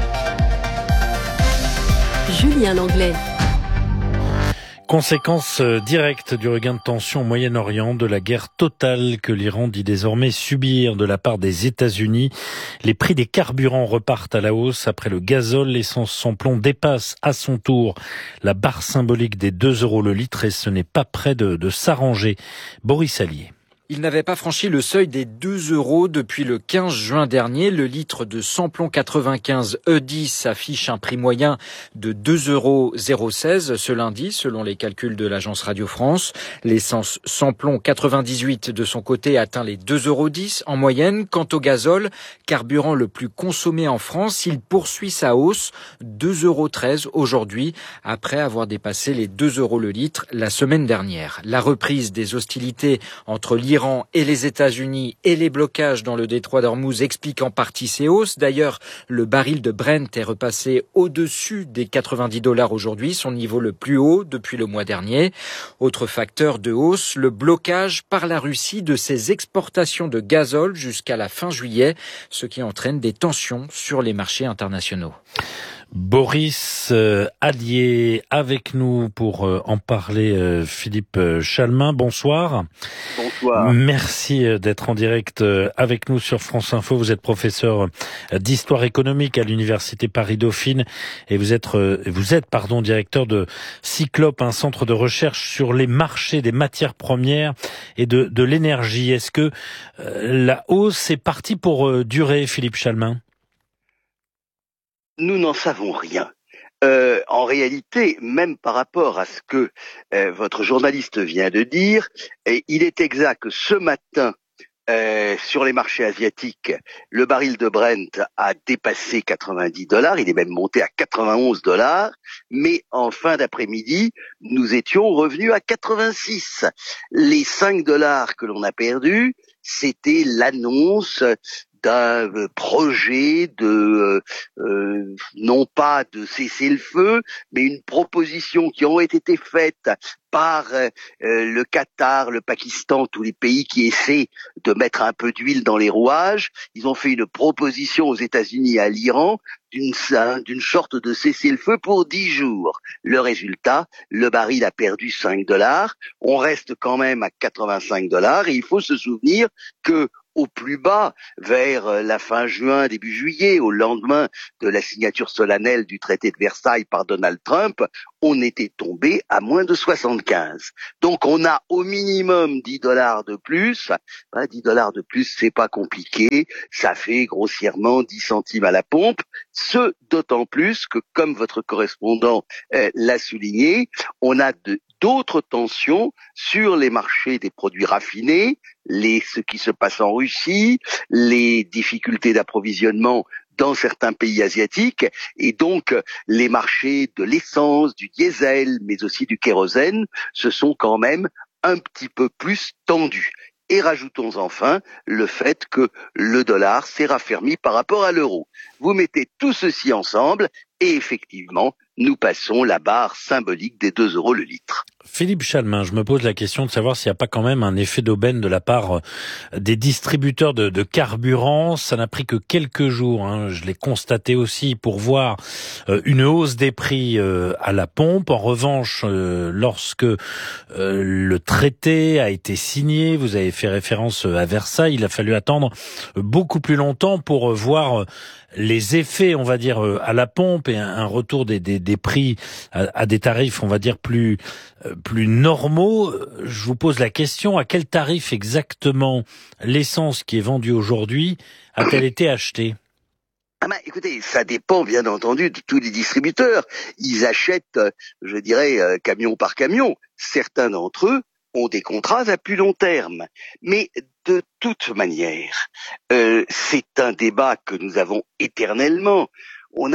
T: Julien Langlais.
N: Conséquence directe du regain de tension au Moyen-Orient, de la guerre totale que l'Iran dit désormais subir de la part des États-Unis. Les prix des carburants repartent à la hausse. Après le gazole, l'essence sans plomb dépasse à son tour la barre symbolique des 2 € le litre et ce n'est pas près de s'arranger. Boris Allier.
U: Il n'avait pas franchi le seuil des 2 € depuis le 15 juin dernier. Le litre de samplon 95 E10 affiche un prix moyen de 2,016 € ce lundi, selon les calculs de l'agence Radio France. L'essence samplon 98 de son côté atteint les 2,10 € en moyenne. Quant au gazole, carburant le plus consommé en France, il poursuit sa hausse, 2,13 € aujourd'hui, après avoir dépassé les 2 € le litre la semaine dernière. La reprise des hostilités entre l'Iran et les États-Unis et les blocages dans le détroit d'Ormuz expliquent en partie ces hausses. D'ailleurs, le baril de Brent est repassé au-dessus des 90 $ aujourd'hui, son niveau le plus haut depuis le mois dernier. Autre facteur de hausse, le blocage par la Russie de ses exportations de gazole jusqu'à la fin juillet, ce qui entraîne des tensions sur les marchés internationaux.
N: Boris Allier avec nous pour en parler. Philippe Chalmin, bonsoir.
F: Bonsoir.
N: Merci d'être en direct avec nous sur France Info. Vous êtes professeur d'histoire économique à l'université Paris-Dauphine et vous êtes directeur de Cyclope, un centre de recherche sur les marchés des matières premières et de l'énergie. Est-ce que la hausse est partie pour durer, Philippe Chalmin ?
F: Nous n'en savons rien. En réalité, même par rapport à ce que votre journaliste vient de dire, il est exact que ce matin, sur les marchés asiatiques, le baril de Brent a dépassé $90, il est même monté à $91, mais en fin d'après-midi, nous étions revenus à 86. Les $5 que l'on a perdus, c'était l'annonce d'un projet de non pas de cesser le feu, mais une proposition qui aurait été faite par le Qatar, le Pakistan, tous les pays qui essaient de mettre un peu d'huile dans les rouages. Ils ont fait une proposition aux États-Unis et à l'Iran d'une sorte de cessez-le-feu pour 10 jours. Le résultat, le baril a perdu $5. On reste quand même à $85 et il faut se souvenir que au plus bas, vers la fin juin, début juillet, au lendemain de la signature solennelle du traité de Versailles par Donald Trump, on était tombé à moins de 75. Donc on a au minimum $10 de plus. $10 de plus, c'est pas compliqué. Ça fait grossièrement 10 centimes à la pompe. Ce d'autant plus que, comme votre correspondant l'a souligné, on a d'autres tensions sur les marchés des produits raffinés, ce qui se passe en Russie, les difficultés d'approvisionnement dans certains pays asiatiques, et donc les marchés de l'essence, du diesel, mais aussi du kérosène, se sont quand même un petit peu plus tendus. Et rajoutons enfin le fait que le dollar s'est raffermi par rapport à l'euro. Vous mettez tout ceci ensemble et effectivement, nous passons la barre symbolique des 2 € le litre.
N: Philippe Chalmin, je me pose la question de savoir s'il n'y a pas quand même un effet d'aubaine de la part des distributeurs de carburant. Ça n'a pris que quelques jours, je l'ai constaté aussi, pour voir une hausse des prix à la pompe. En revanche, lorsque le traité a été signé, vous avez fait référence à Versailles, il a fallu attendre beaucoup plus longtemps pour voir les effets, on va dire, à la pompe et un retour des prix à des tarifs, on va dire, plus normaux. Je vous pose la question, à quel tarif exactement l'essence qui est vendue aujourd'hui a-t-elle été achetée ?
F: Écoutez, ça dépend bien entendu de tous les distributeurs. Ils achètent, je dirais, camion par camion. Certains d'entre eux ont des contrats à plus long terme. Mais de toute manière, c'est un débat que nous avons éternellement. On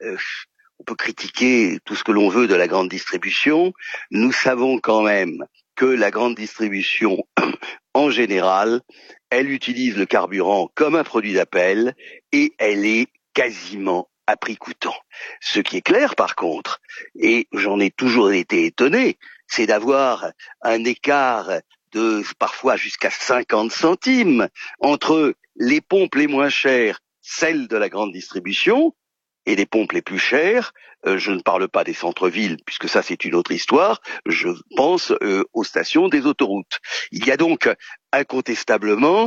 F: peut critiquer tout ce que l'on veut de la grande distribution. Nous savons quand même que la grande distribution, en général, elle utilise le carburant comme un produit d'appel et elle est quasiment à prix coûtant. Ce qui est clair, par contre, et j'en ai toujours été étonné, c'est d'avoir un écart de parfois jusqu'à 50 centimes entre les pompes les moins chères, celles de la grande distribution, et les pompes les plus chères. Je ne parle pas des centres-villes, puisque ça c'est une autre histoire, je pense aux stations des autoroutes. Il y a donc incontestablement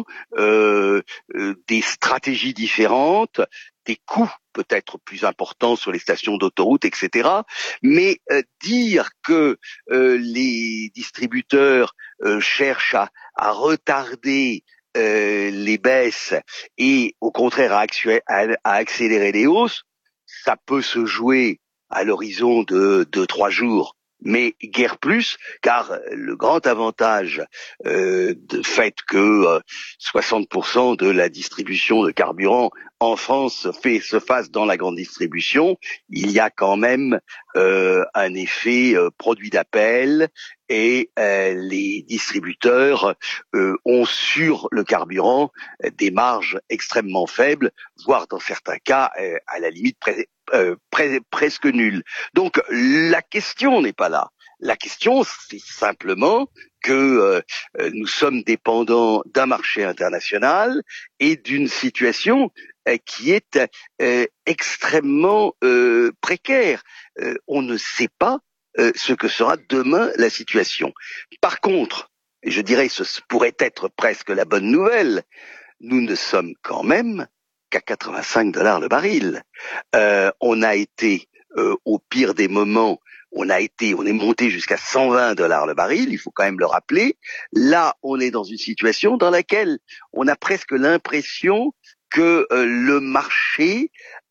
F: des stratégies différentes, des coûts peut-être plus importants sur les stations d'autoroute, etc. Mais dire que les distributeurs cherchent à retarder les baisses et au contraire à accélérer les hausses, ça peut se jouer à l'horizon de 2-3 jours, mais guère plus, car le grand avantage de fait que 60% de la distribution de carburant en France se fasse dans la grande distribution, il y a quand même un effet produit d'appel et les distributeurs ont sur le carburant des marges extrêmement faibles, voire dans certains cas à la limite presque nulles. Donc la question n'est pas là. La question, c'est simplement que nous sommes dépendants d'un marché international et d'une situation qui est extrêmement précaire. On ne sait pas ce que sera demain la situation. Par contre, et je dirais ce pourrait être presque la bonne nouvelle, nous ne sommes quand même qu'à 85 $ le baril. On a été au pire des moments, on est monté jusqu'à 120 $ le baril, il faut quand même le rappeler. Là, on est dans une situation dans laquelle on a presque l'impression que le marché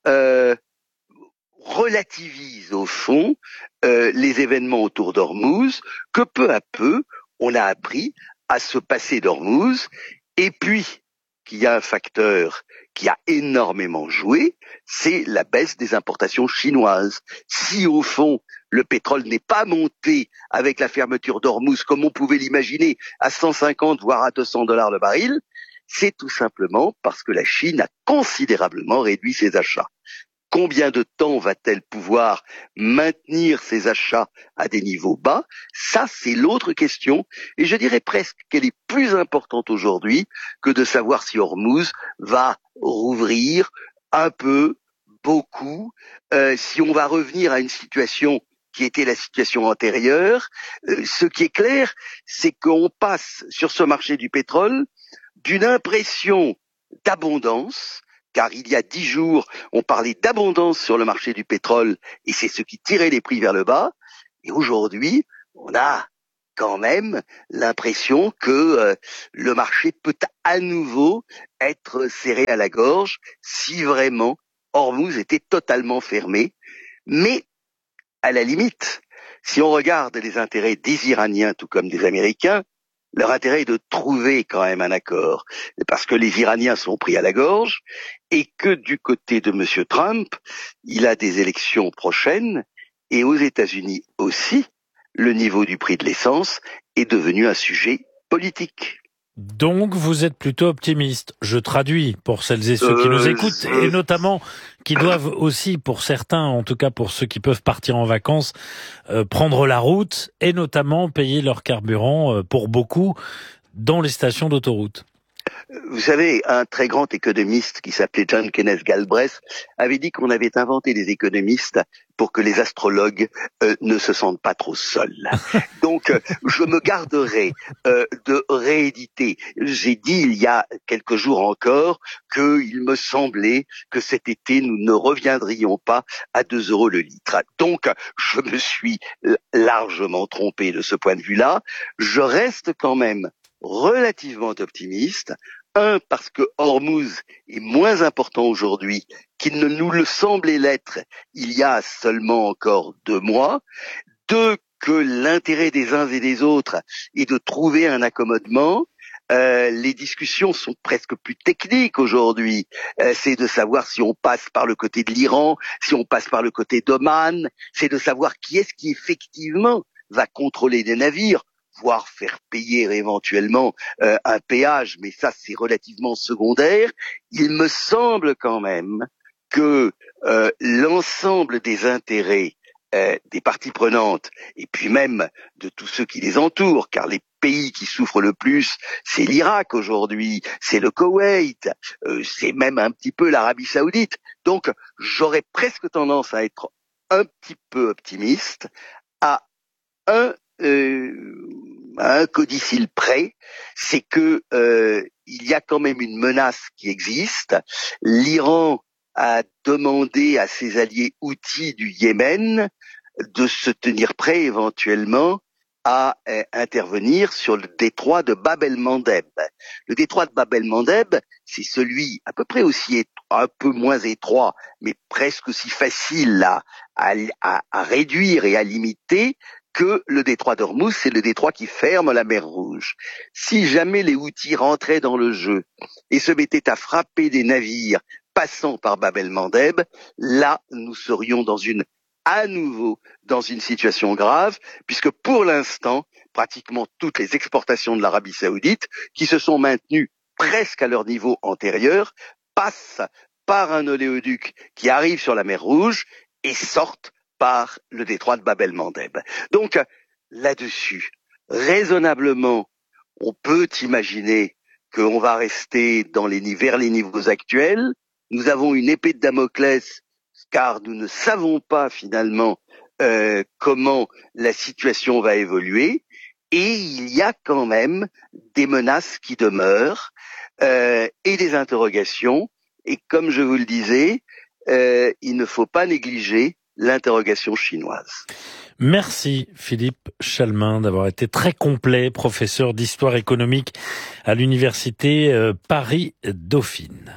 F: relativise au fond les événements autour d'Ormuz, que peu à peu, on a appris à se passer d'Ormuz, et puis qu'il y a un facteur qui a énormément joué, c'est la baisse des importations chinoises. Si au fond, le pétrole n'est pas monté avec la fermeture d'Ormuz, comme on pouvait l'imaginer, à 150 voire à 200 $ le baril, c'est tout simplement parce que la Chine a considérablement réduit ses achats. Combien de temps va-t-elle pouvoir maintenir ses achats à des niveaux bas? Ça, c'est l'autre question. Et je dirais presque qu'elle est plus importante aujourd'hui que de savoir si Ormuz va rouvrir un peu, beaucoup, si on va revenir à une situation qui était la situation antérieure. Ce qui est clair, c'est qu'on passe sur ce marché du pétrole d'une impression d'abondance, car il y a 10 jours, on parlait d'abondance sur le marché du pétrole, et c'est ce qui tirait les prix vers le bas. Et aujourd'hui, on a quand même l'impression que le marché peut à nouveau être serré à la gorge si vraiment Ormuz était totalement fermé. Mais, à la limite, si on regarde les intérêts des Iraniens tout comme des Américains, leur intérêt est de trouver quand même un accord, parce que les Iraniens sont pris à la gorge, et que du côté de M. Trump, il a des élections prochaines, et aux États-Unis aussi, le niveau du prix de l'essence est devenu un sujet politique.
N: Donc, vous êtes plutôt optimiste. Je traduis pour celles et ceux qui nous écoutent, et notamment qui doivent aussi, pour certains, en tout cas pour ceux qui peuvent partir en vacances, prendre la route et notamment payer leur carburant pour beaucoup dans les stations d'autoroute.
F: Vous savez, un très grand économiste qui s'appelait John Kenneth Galbraith avait dit qu'on avait inventé des économistes pour que les astrologues ne se sentent pas trop seuls. Donc, je me garderai de rééditer. J'ai dit il y a quelques jours encore qu'il me semblait que cet été, nous ne reviendrions pas à 2 € le litre. Donc, je me suis largement trompé de ce point de vue-là. Je reste quand même relativement optimiste. Un, parce que Ormuz est moins important aujourd'hui qu'il ne nous le semblait l'être il y a seulement encore 2 mois. 2, que l'intérêt des uns et des autres est de trouver un accommodement. Les discussions sont presque plus techniques aujourd'hui. C'est de savoir si on passe par le côté de l'Iran, si on passe par le côté d'Oman. C'est de savoir qui est-ce qui effectivement va contrôler des navires, voire faire payer éventuellement un péage, mais ça c'est relativement secondaire. Il me semble quand même que l'ensemble des intérêts des parties prenantes, et puis même de tous ceux qui les entourent, car les pays qui souffrent le plus, c'est l'Irak aujourd'hui, c'est le Koweït, c'est même un petit peu l'Arabie Saoudite. Donc j'aurais presque tendance à être un petit peu optimiste, à un codicile près, c'est que il y a quand même une menace qui existe. L'Iran a demandé à ses alliés houthis du Yémen de se tenir prêts éventuellement à intervenir sur le détroit de Bab el-Mandeb. Le détroit de Bab el-Mandeb, c'est celui à peu près aussi un peu moins étroit, mais presque aussi facile à réduire et à limiter que le détroit d'Ormuz, c'est le détroit qui ferme la mer Rouge. Si jamais les Houthis rentraient dans le jeu et se mettaient à frapper des navires passant par Bab el-Mandeb, là, nous serions à nouveau dans une situation grave, puisque pour l'instant, pratiquement toutes les exportations de l'Arabie Saoudite, qui se sont maintenues presque à leur niveau antérieur, passent par un oléoduc qui arrive sur la mer Rouge et sortent par le détroit de Bab el-Mandeb. Donc, là-dessus, raisonnablement, on peut imaginer qu'on va rester vers les niveaux actuels, nous avons une épée de Damoclès, car nous ne savons pas finalement comment la situation va évoluer, et il y a quand même des menaces qui demeurent et des interrogations, et comme je vous le disais, il ne faut pas négliger l'interrogation chinoise.
N: Merci Philippe Chalmin d'avoir été très complet, professeur d'histoire économique à l'université Paris-Dauphine.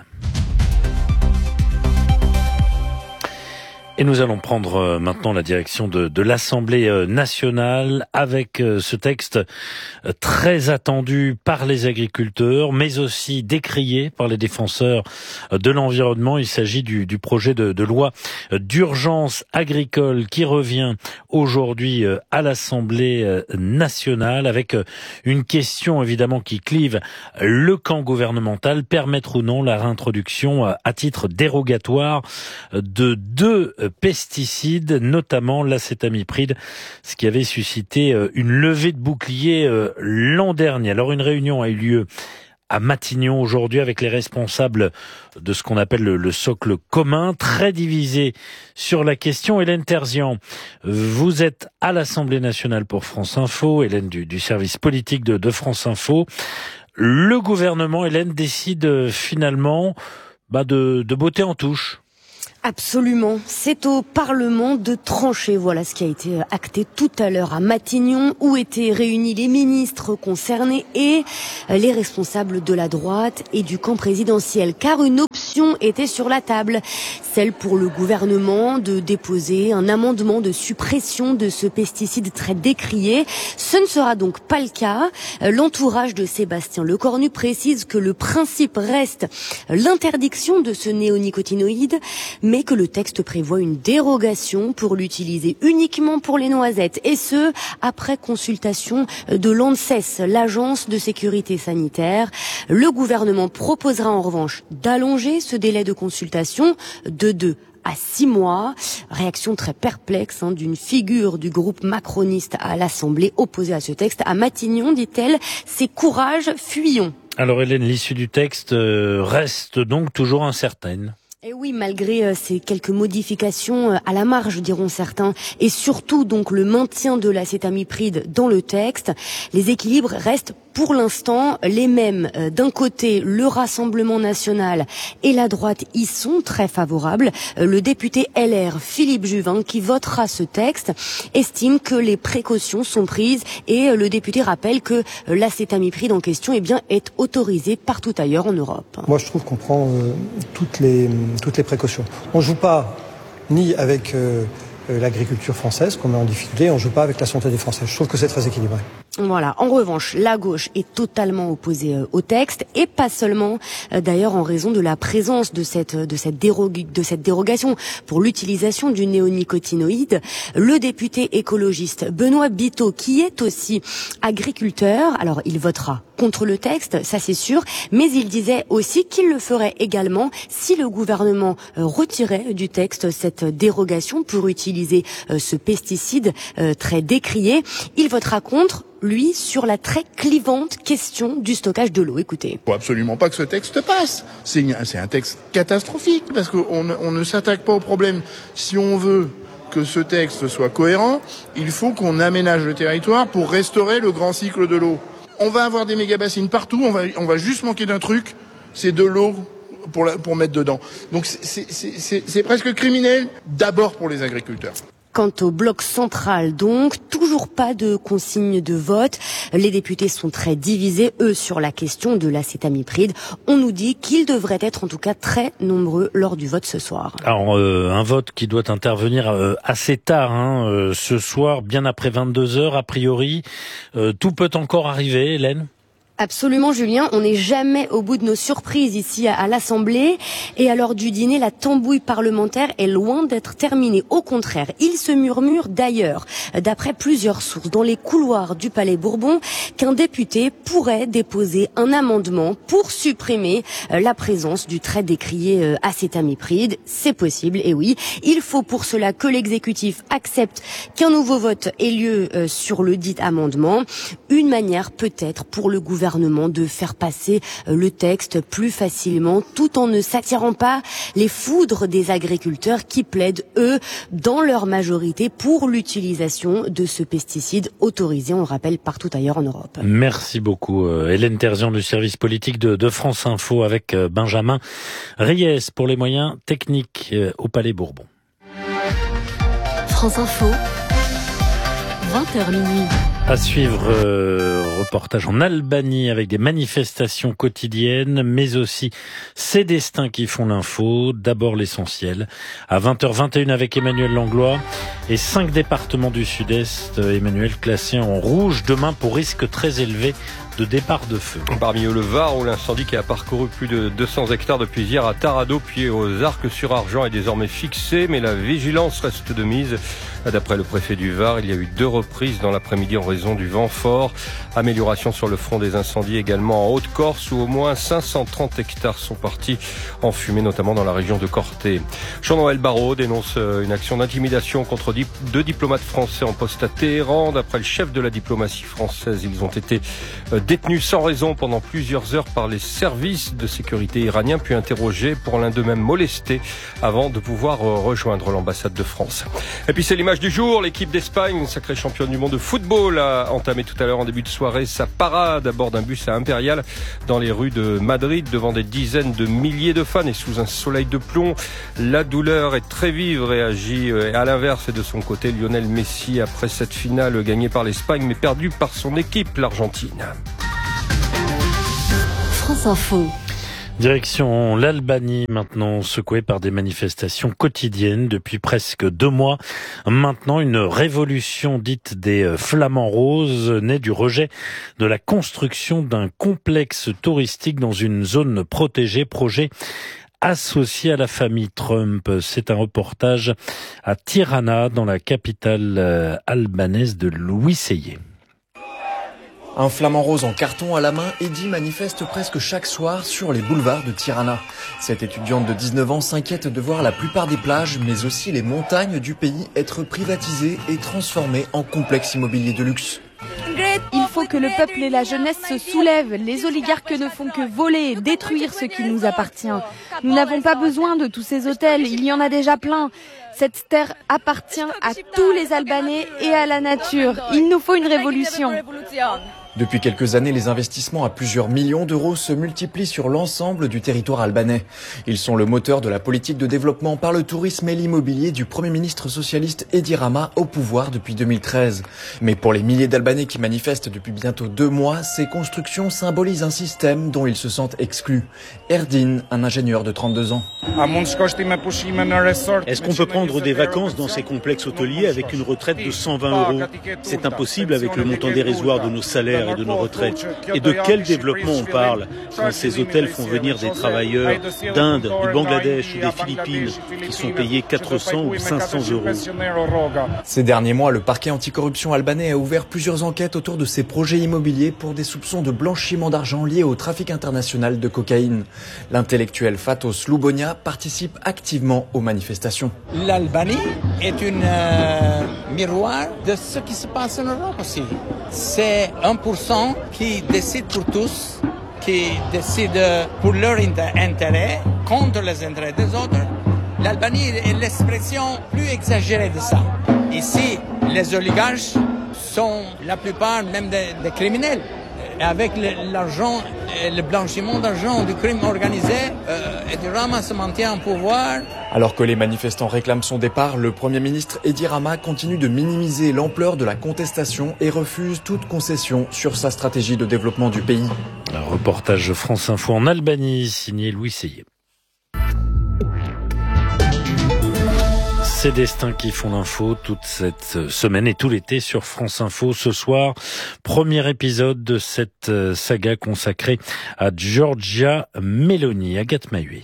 N: Et nous allons prendre maintenant la direction de l'Assemblée nationale avec ce texte très attendu par les agriculteurs, mais aussi décrié par les défenseurs de l'environnement. Il s'agit du projet de loi d'urgence agricole qui revient aujourd'hui à l'Assemblée nationale avec une question évidemment qui clive le camp gouvernemental, permettre ou non la réintroduction à titre dérogatoire de deux pesticides, notamment l'acétamipride, ce qui avait suscité une levée de bouclier l'an dernier. Alors une réunion a eu lieu à Matignon aujourd'hui avec les responsables de ce qu'on appelle le socle commun, très divisé sur la question. Hélène Terzian, vous êtes à l'Assemblée nationale pour France Info, Hélène du service politique de France Info. Le gouvernement, Hélène, décide finalement de botter en touche.
E: Absolument. C'est au Parlement de trancher. Voilà ce qui a été acté tout à l'heure à Matignon, où étaient réunis les ministres concernés et les responsables de la droite et du camp présidentiel. Car une option était sur la table, celle pour le gouvernement de déposer un amendement de suppression de ce pesticide très décrié. Ce ne sera donc pas le cas. L'entourage de Sébastien Lecornu précise que le principe reste l'interdiction de ce néonicotinoïde, mais que le texte prévoit une dérogation pour l'utiliser uniquement pour les noisettes, et ce, après consultation de l'ANSES, l'Agence de sécurité sanitaire. Le gouvernement proposera en revanche d'allonger ce délai de consultation de 2 à 6 mois. Réaction très perplexe d'une figure du groupe macroniste à l'Assemblée opposée à ce texte. À Matignon, dit-elle, c'est courage, fuyons.
N: Alors Hélène, l'issue du texte reste donc toujours incertaine.
E: Et oui, malgré ces quelques modifications à la marge, diront certains, et surtout donc le maintien de l'acétamipride dans le texte, les équilibres restent pour l'instant les mêmes. D'un côté, le Rassemblement national et la droite y sont très favorables. Le député LR, Philippe Juvin, qui votera ce texte, estime que les précautions sont prises, et le député rappelle que l'acétamipride en question est autorisé partout ailleurs en Europe.
V: Moi, je trouve qu'on prend toutes les précautions. On ne joue pas ni avec l'agriculture française qu'on met en difficulté, on ne joue pas avec la santé des Français. Je trouve que c'est très équilibré.
E: Voilà. En revanche, la gauche est totalement opposée au texte, et pas seulement, d'ailleurs, en raison de la présence de cette dérogation pour l'utilisation du néonicotinoïde. Le député écologiste Benoît Biteau, qui est aussi agriculteur, alors il votera contre le texte, ça c'est sûr, mais il disait aussi qu'il le ferait également si le gouvernement retirait du texte cette dérogation pour utiliser ce pesticide très décrié. Il votera contre, lui, sur la très clivante question du stockage de l'eau. Écoutez.
W: Il faut absolument pas que ce texte passe. C'est un texte catastrophique, parce qu'on ne s'attaque pas au problème. Si on veut que ce texte soit cohérent, il faut qu'on aménage le territoire pour restaurer le grand cycle de l'eau. On va avoir des méga-bassines partout, on va juste manquer d'un truc, c'est de l'eau pour mettre dedans. Donc c'est presque criminel, d'abord pour les agriculteurs.
E: Quant au bloc central, donc, toujours pas de consigne de vote. Les députés sont très divisés, eux, sur la question de l'acétamipride. On nous dit qu'ils devraient être, en tout cas, très nombreux lors du vote ce soir.
N: Alors, un vote qui doit intervenir assez tard, ce soir, bien après 22h, a priori. Tout peut encore arriver, Hélène ?
E: Absolument, Julien. On n'est jamais au bout de nos surprises ici à l'Assemblée. Et à l'heure du dîner, la tambouille parlementaire est loin d'être terminée. Au contraire, il se murmure d'ailleurs, d'après plusieurs sources, dans les couloirs du Palais Bourbon, qu'un député pourrait déposer un amendement pour supprimer la présence du très décrié acétamipride. C'est possible, et oui. Il faut pour cela que l'exécutif accepte qu'un nouveau vote ait lieu sur le dit amendement. Une manière peut-être pour le gouvernement gouvernement de faire passer le texte plus facilement, tout en ne s'attirant pas les foudres des agriculteurs qui plaident, eux, dans leur majorité pour l'utilisation de ce pesticide autorisé, on le rappelle, partout ailleurs en Europe.
N: Merci beaucoup Hélène Terzian du service politique de France Info avec Benjamin Ries pour les moyens techniques au Palais Bourbon.
T: France Info, 20h minuit.
N: À suivre, reportage en Albanie avec des manifestations quotidiennes, mais aussi ces destins qui font l'info. D'abord l'essentiel. À 20h21 avec Emmanuel Langlois et 5 départements du Sud-Est, Emmanuel, classés en rouge demain pour risque très élevé de départ de feu.
A: Parmi eux, le Var, où l'incendie qui a parcouru plus de 200 hectares depuis hier à Tarado, puis aux Arcs-sur-Argent est désormais fixé, mais la vigilance reste de mise. D'après le préfet du Var, il y a eu 2 reprises dans l'après-midi en raison du vent fort. Amélioration sur le front des incendies également en Haute-Corse, où au moins 530 hectares sont partis en fumée, notamment dans la région de Corté. Jean-Noël Barrot dénonce une action d'intimidation contre 2 diplomates français en poste à Téhéran. D'après le chef de la diplomatie française, ils ont été détenus sans raison pendant plusieurs heures par les services de sécurité iraniens, puis interrogés pour l'un d'eux-mêmes molestés avant de pouvoir rejoindre l'ambassade de France. Et puis c'est l'image du jour, l'équipe d'Espagne, une sacrée championne du monde de football, a entamé tout à l'heure en début de soirée sa parade à bord d'un bus à Impérial dans les rues de Madrid devant des dizaines de milliers de fans et sous un soleil de plomb. La douleur est très vive, réagit à l'inverse et de son côté Lionel Messi après cette finale gagnée par l'Espagne mais perdue par son équipe, l'Argentine.
T: France Info.
N: Direction l'Albanie, maintenant secouée par des manifestations quotidiennes depuis presque 2 mois. Maintenant, une révolution dite des Flamants Roses naît du rejet de la construction d'un complexe touristique dans une zone protégée, projet associé à la famille Trump. C'est un reportage à Tirana, dans la capitale albanaise de Louis Seyé.
G: Un flamant rose en carton à la main, Eddie manifeste presque chaque soir sur les boulevards de Tirana. Cette étudiante de 19 ans s'inquiète de voir la plupart des plages, mais aussi les montagnes du pays être privatisées et transformées en complexes immobiliers de luxe.
H: Il faut que le peuple et la jeunesse se soulèvent. Les oligarques ne font que voler et détruire ce qui nous appartient. Nous n'avons pas besoin de tous ces hôtels, il y en a déjà plein. Cette terre appartient à tous les Albanais et à la nature. Il nous faut une révolution.
G: Depuis quelques années, les investissements à plusieurs millions d'euros se multiplient sur l'ensemble du territoire albanais. Ils sont le moteur de la politique de développement par le tourisme et l'immobilier du Premier ministre socialiste Edi Rama au pouvoir depuis 2013. Mais pour les milliers d'Albanais qui manifestent depuis bientôt 2 mois, ces constructions symbolisent un système dont ils se sentent exclus. Erdin, un ingénieur de 32 ans.
X: Est-ce qu'on peut prendre des vacances dans ces complexes hôteliers avec une retraite de 120 €? C'est impossible avec le montant dérisoire de nos salaires et de nos retraites. Et de quel développement on parle quand ces hôtels font venir des travailleurs d'Inde, du Bangladesh ou des Philippines qui sont payés 400 ou 500 €?
G: Ces derniers mois, le parquet anticorruption albanais a ouvert plusieurs enquêtes autour de ces projets immobiliers pour des soupçons de blanchiment d'argent liés au trafic international de cocaïne. L'intellectuel Fatos Lubonia participe activement aux manifestations.
Y: L'Albanie est un miroir de ce qui se passe en Europe aussi. C'est 1% qui décide pour tous, qui décide pour leur intérêt, contre les intérêts des autres. L'Albanie est l'expression plus exagérée de ça. Ici, les oligarches sont la plupart même des criminels. Et avec l'argent, le blanchiment d'argent du crime organisé, Edi Rama se maintient au pouvoir.
G: Alors que les manifestants réclament son départ, le Premier ministre Edi Rama continue de minimiser l'ampleur de la contestation et refuse toute concession sur sa stratégie de développement du pays.
N: Un reportage France Info en Albanie, signé Louis Seyé. Ces destins qui font l'info toute cette semaine et tout l'été sur France Info. Ce soir, premier épisode de cette saga consacrée à Giorgia Meloni. Agathe Mahué.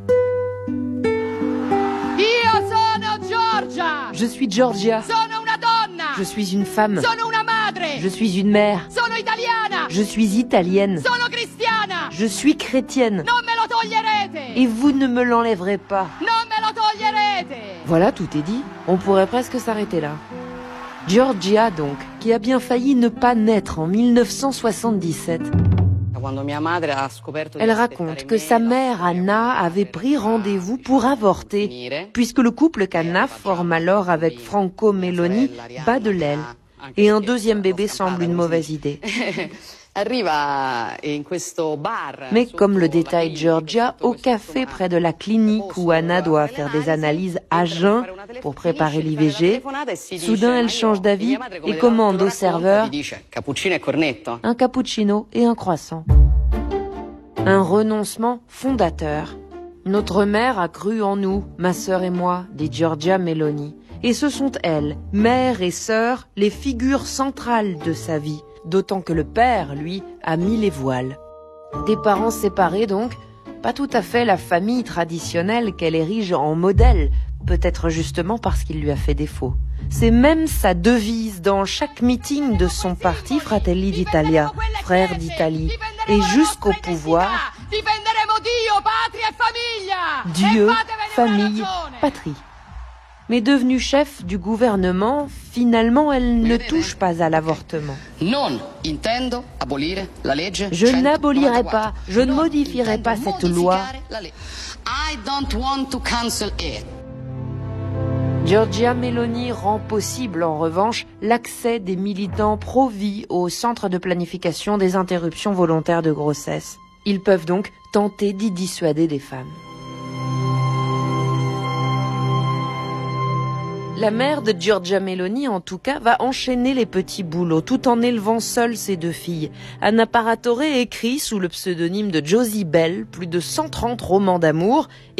Z: Je suis Giorgia. Je suis une femme. Je suis une mère. Je suis italienne. Je suis chrétienne. Et vous ne me l'enlèverez pas. Voilà, tout est dit. On pourrait presque s'arrêter là. Giorgia, donc, qui a bien failli ne pas naître en 1977. Elle raconte que sa mère, Anna, avait pris rendez-vous pour avorter, puisque le couple qu'Anna forme alors avec Franco Meloni bat de l'aile. Et un deuxième bébé semble une mauvaise idée. Mais comme le détaille Giorgia, au café près de la clinique où Anna doit faire des analyses à jeun pour préparer l'IVG, soudain elle change d'avis et commande au serveur un cappuccino et un croissant. Un renoncement fondateur. Notre mère a cru en nous, ma sœur et moi, dit Giorgia Meloni. Et ce sont elles, mère et sœur, les figures centrales de sa vie. D'autant que le père, lui, a mis les voiles. Des parents séparés donc, pas tout à fait la famille traditionnelle qu'elle érige en modèle, peut-être justement parce qu'il lui a fait défaut. C'est même sa devise dans chaque meeting de son parti Fratelli d'Italia, Frères d'Italie, et jusqu'au pouvoir, Dieu, famille, patrie. Mais devenue chef du gouvernement, finalement, elle ne touche pas à l'avortement. Je n'abolirai pas, je ne modifierai pas cette loi. Giorgia Meloni rend possible, en revanche, l'accès des militants pro-vie au centre de planification des interruptions volontaires de grossesse. Ils peuvent donc tenter d'y dissuader des femmes. La mère de Giorgia Meloni, en tout cas, va enchaîner les petits boulots tout en élevant seule ses deux filles. Anna Paratore écrit sous le pseudonyme de Josie Bell plus de 130 romans d'amour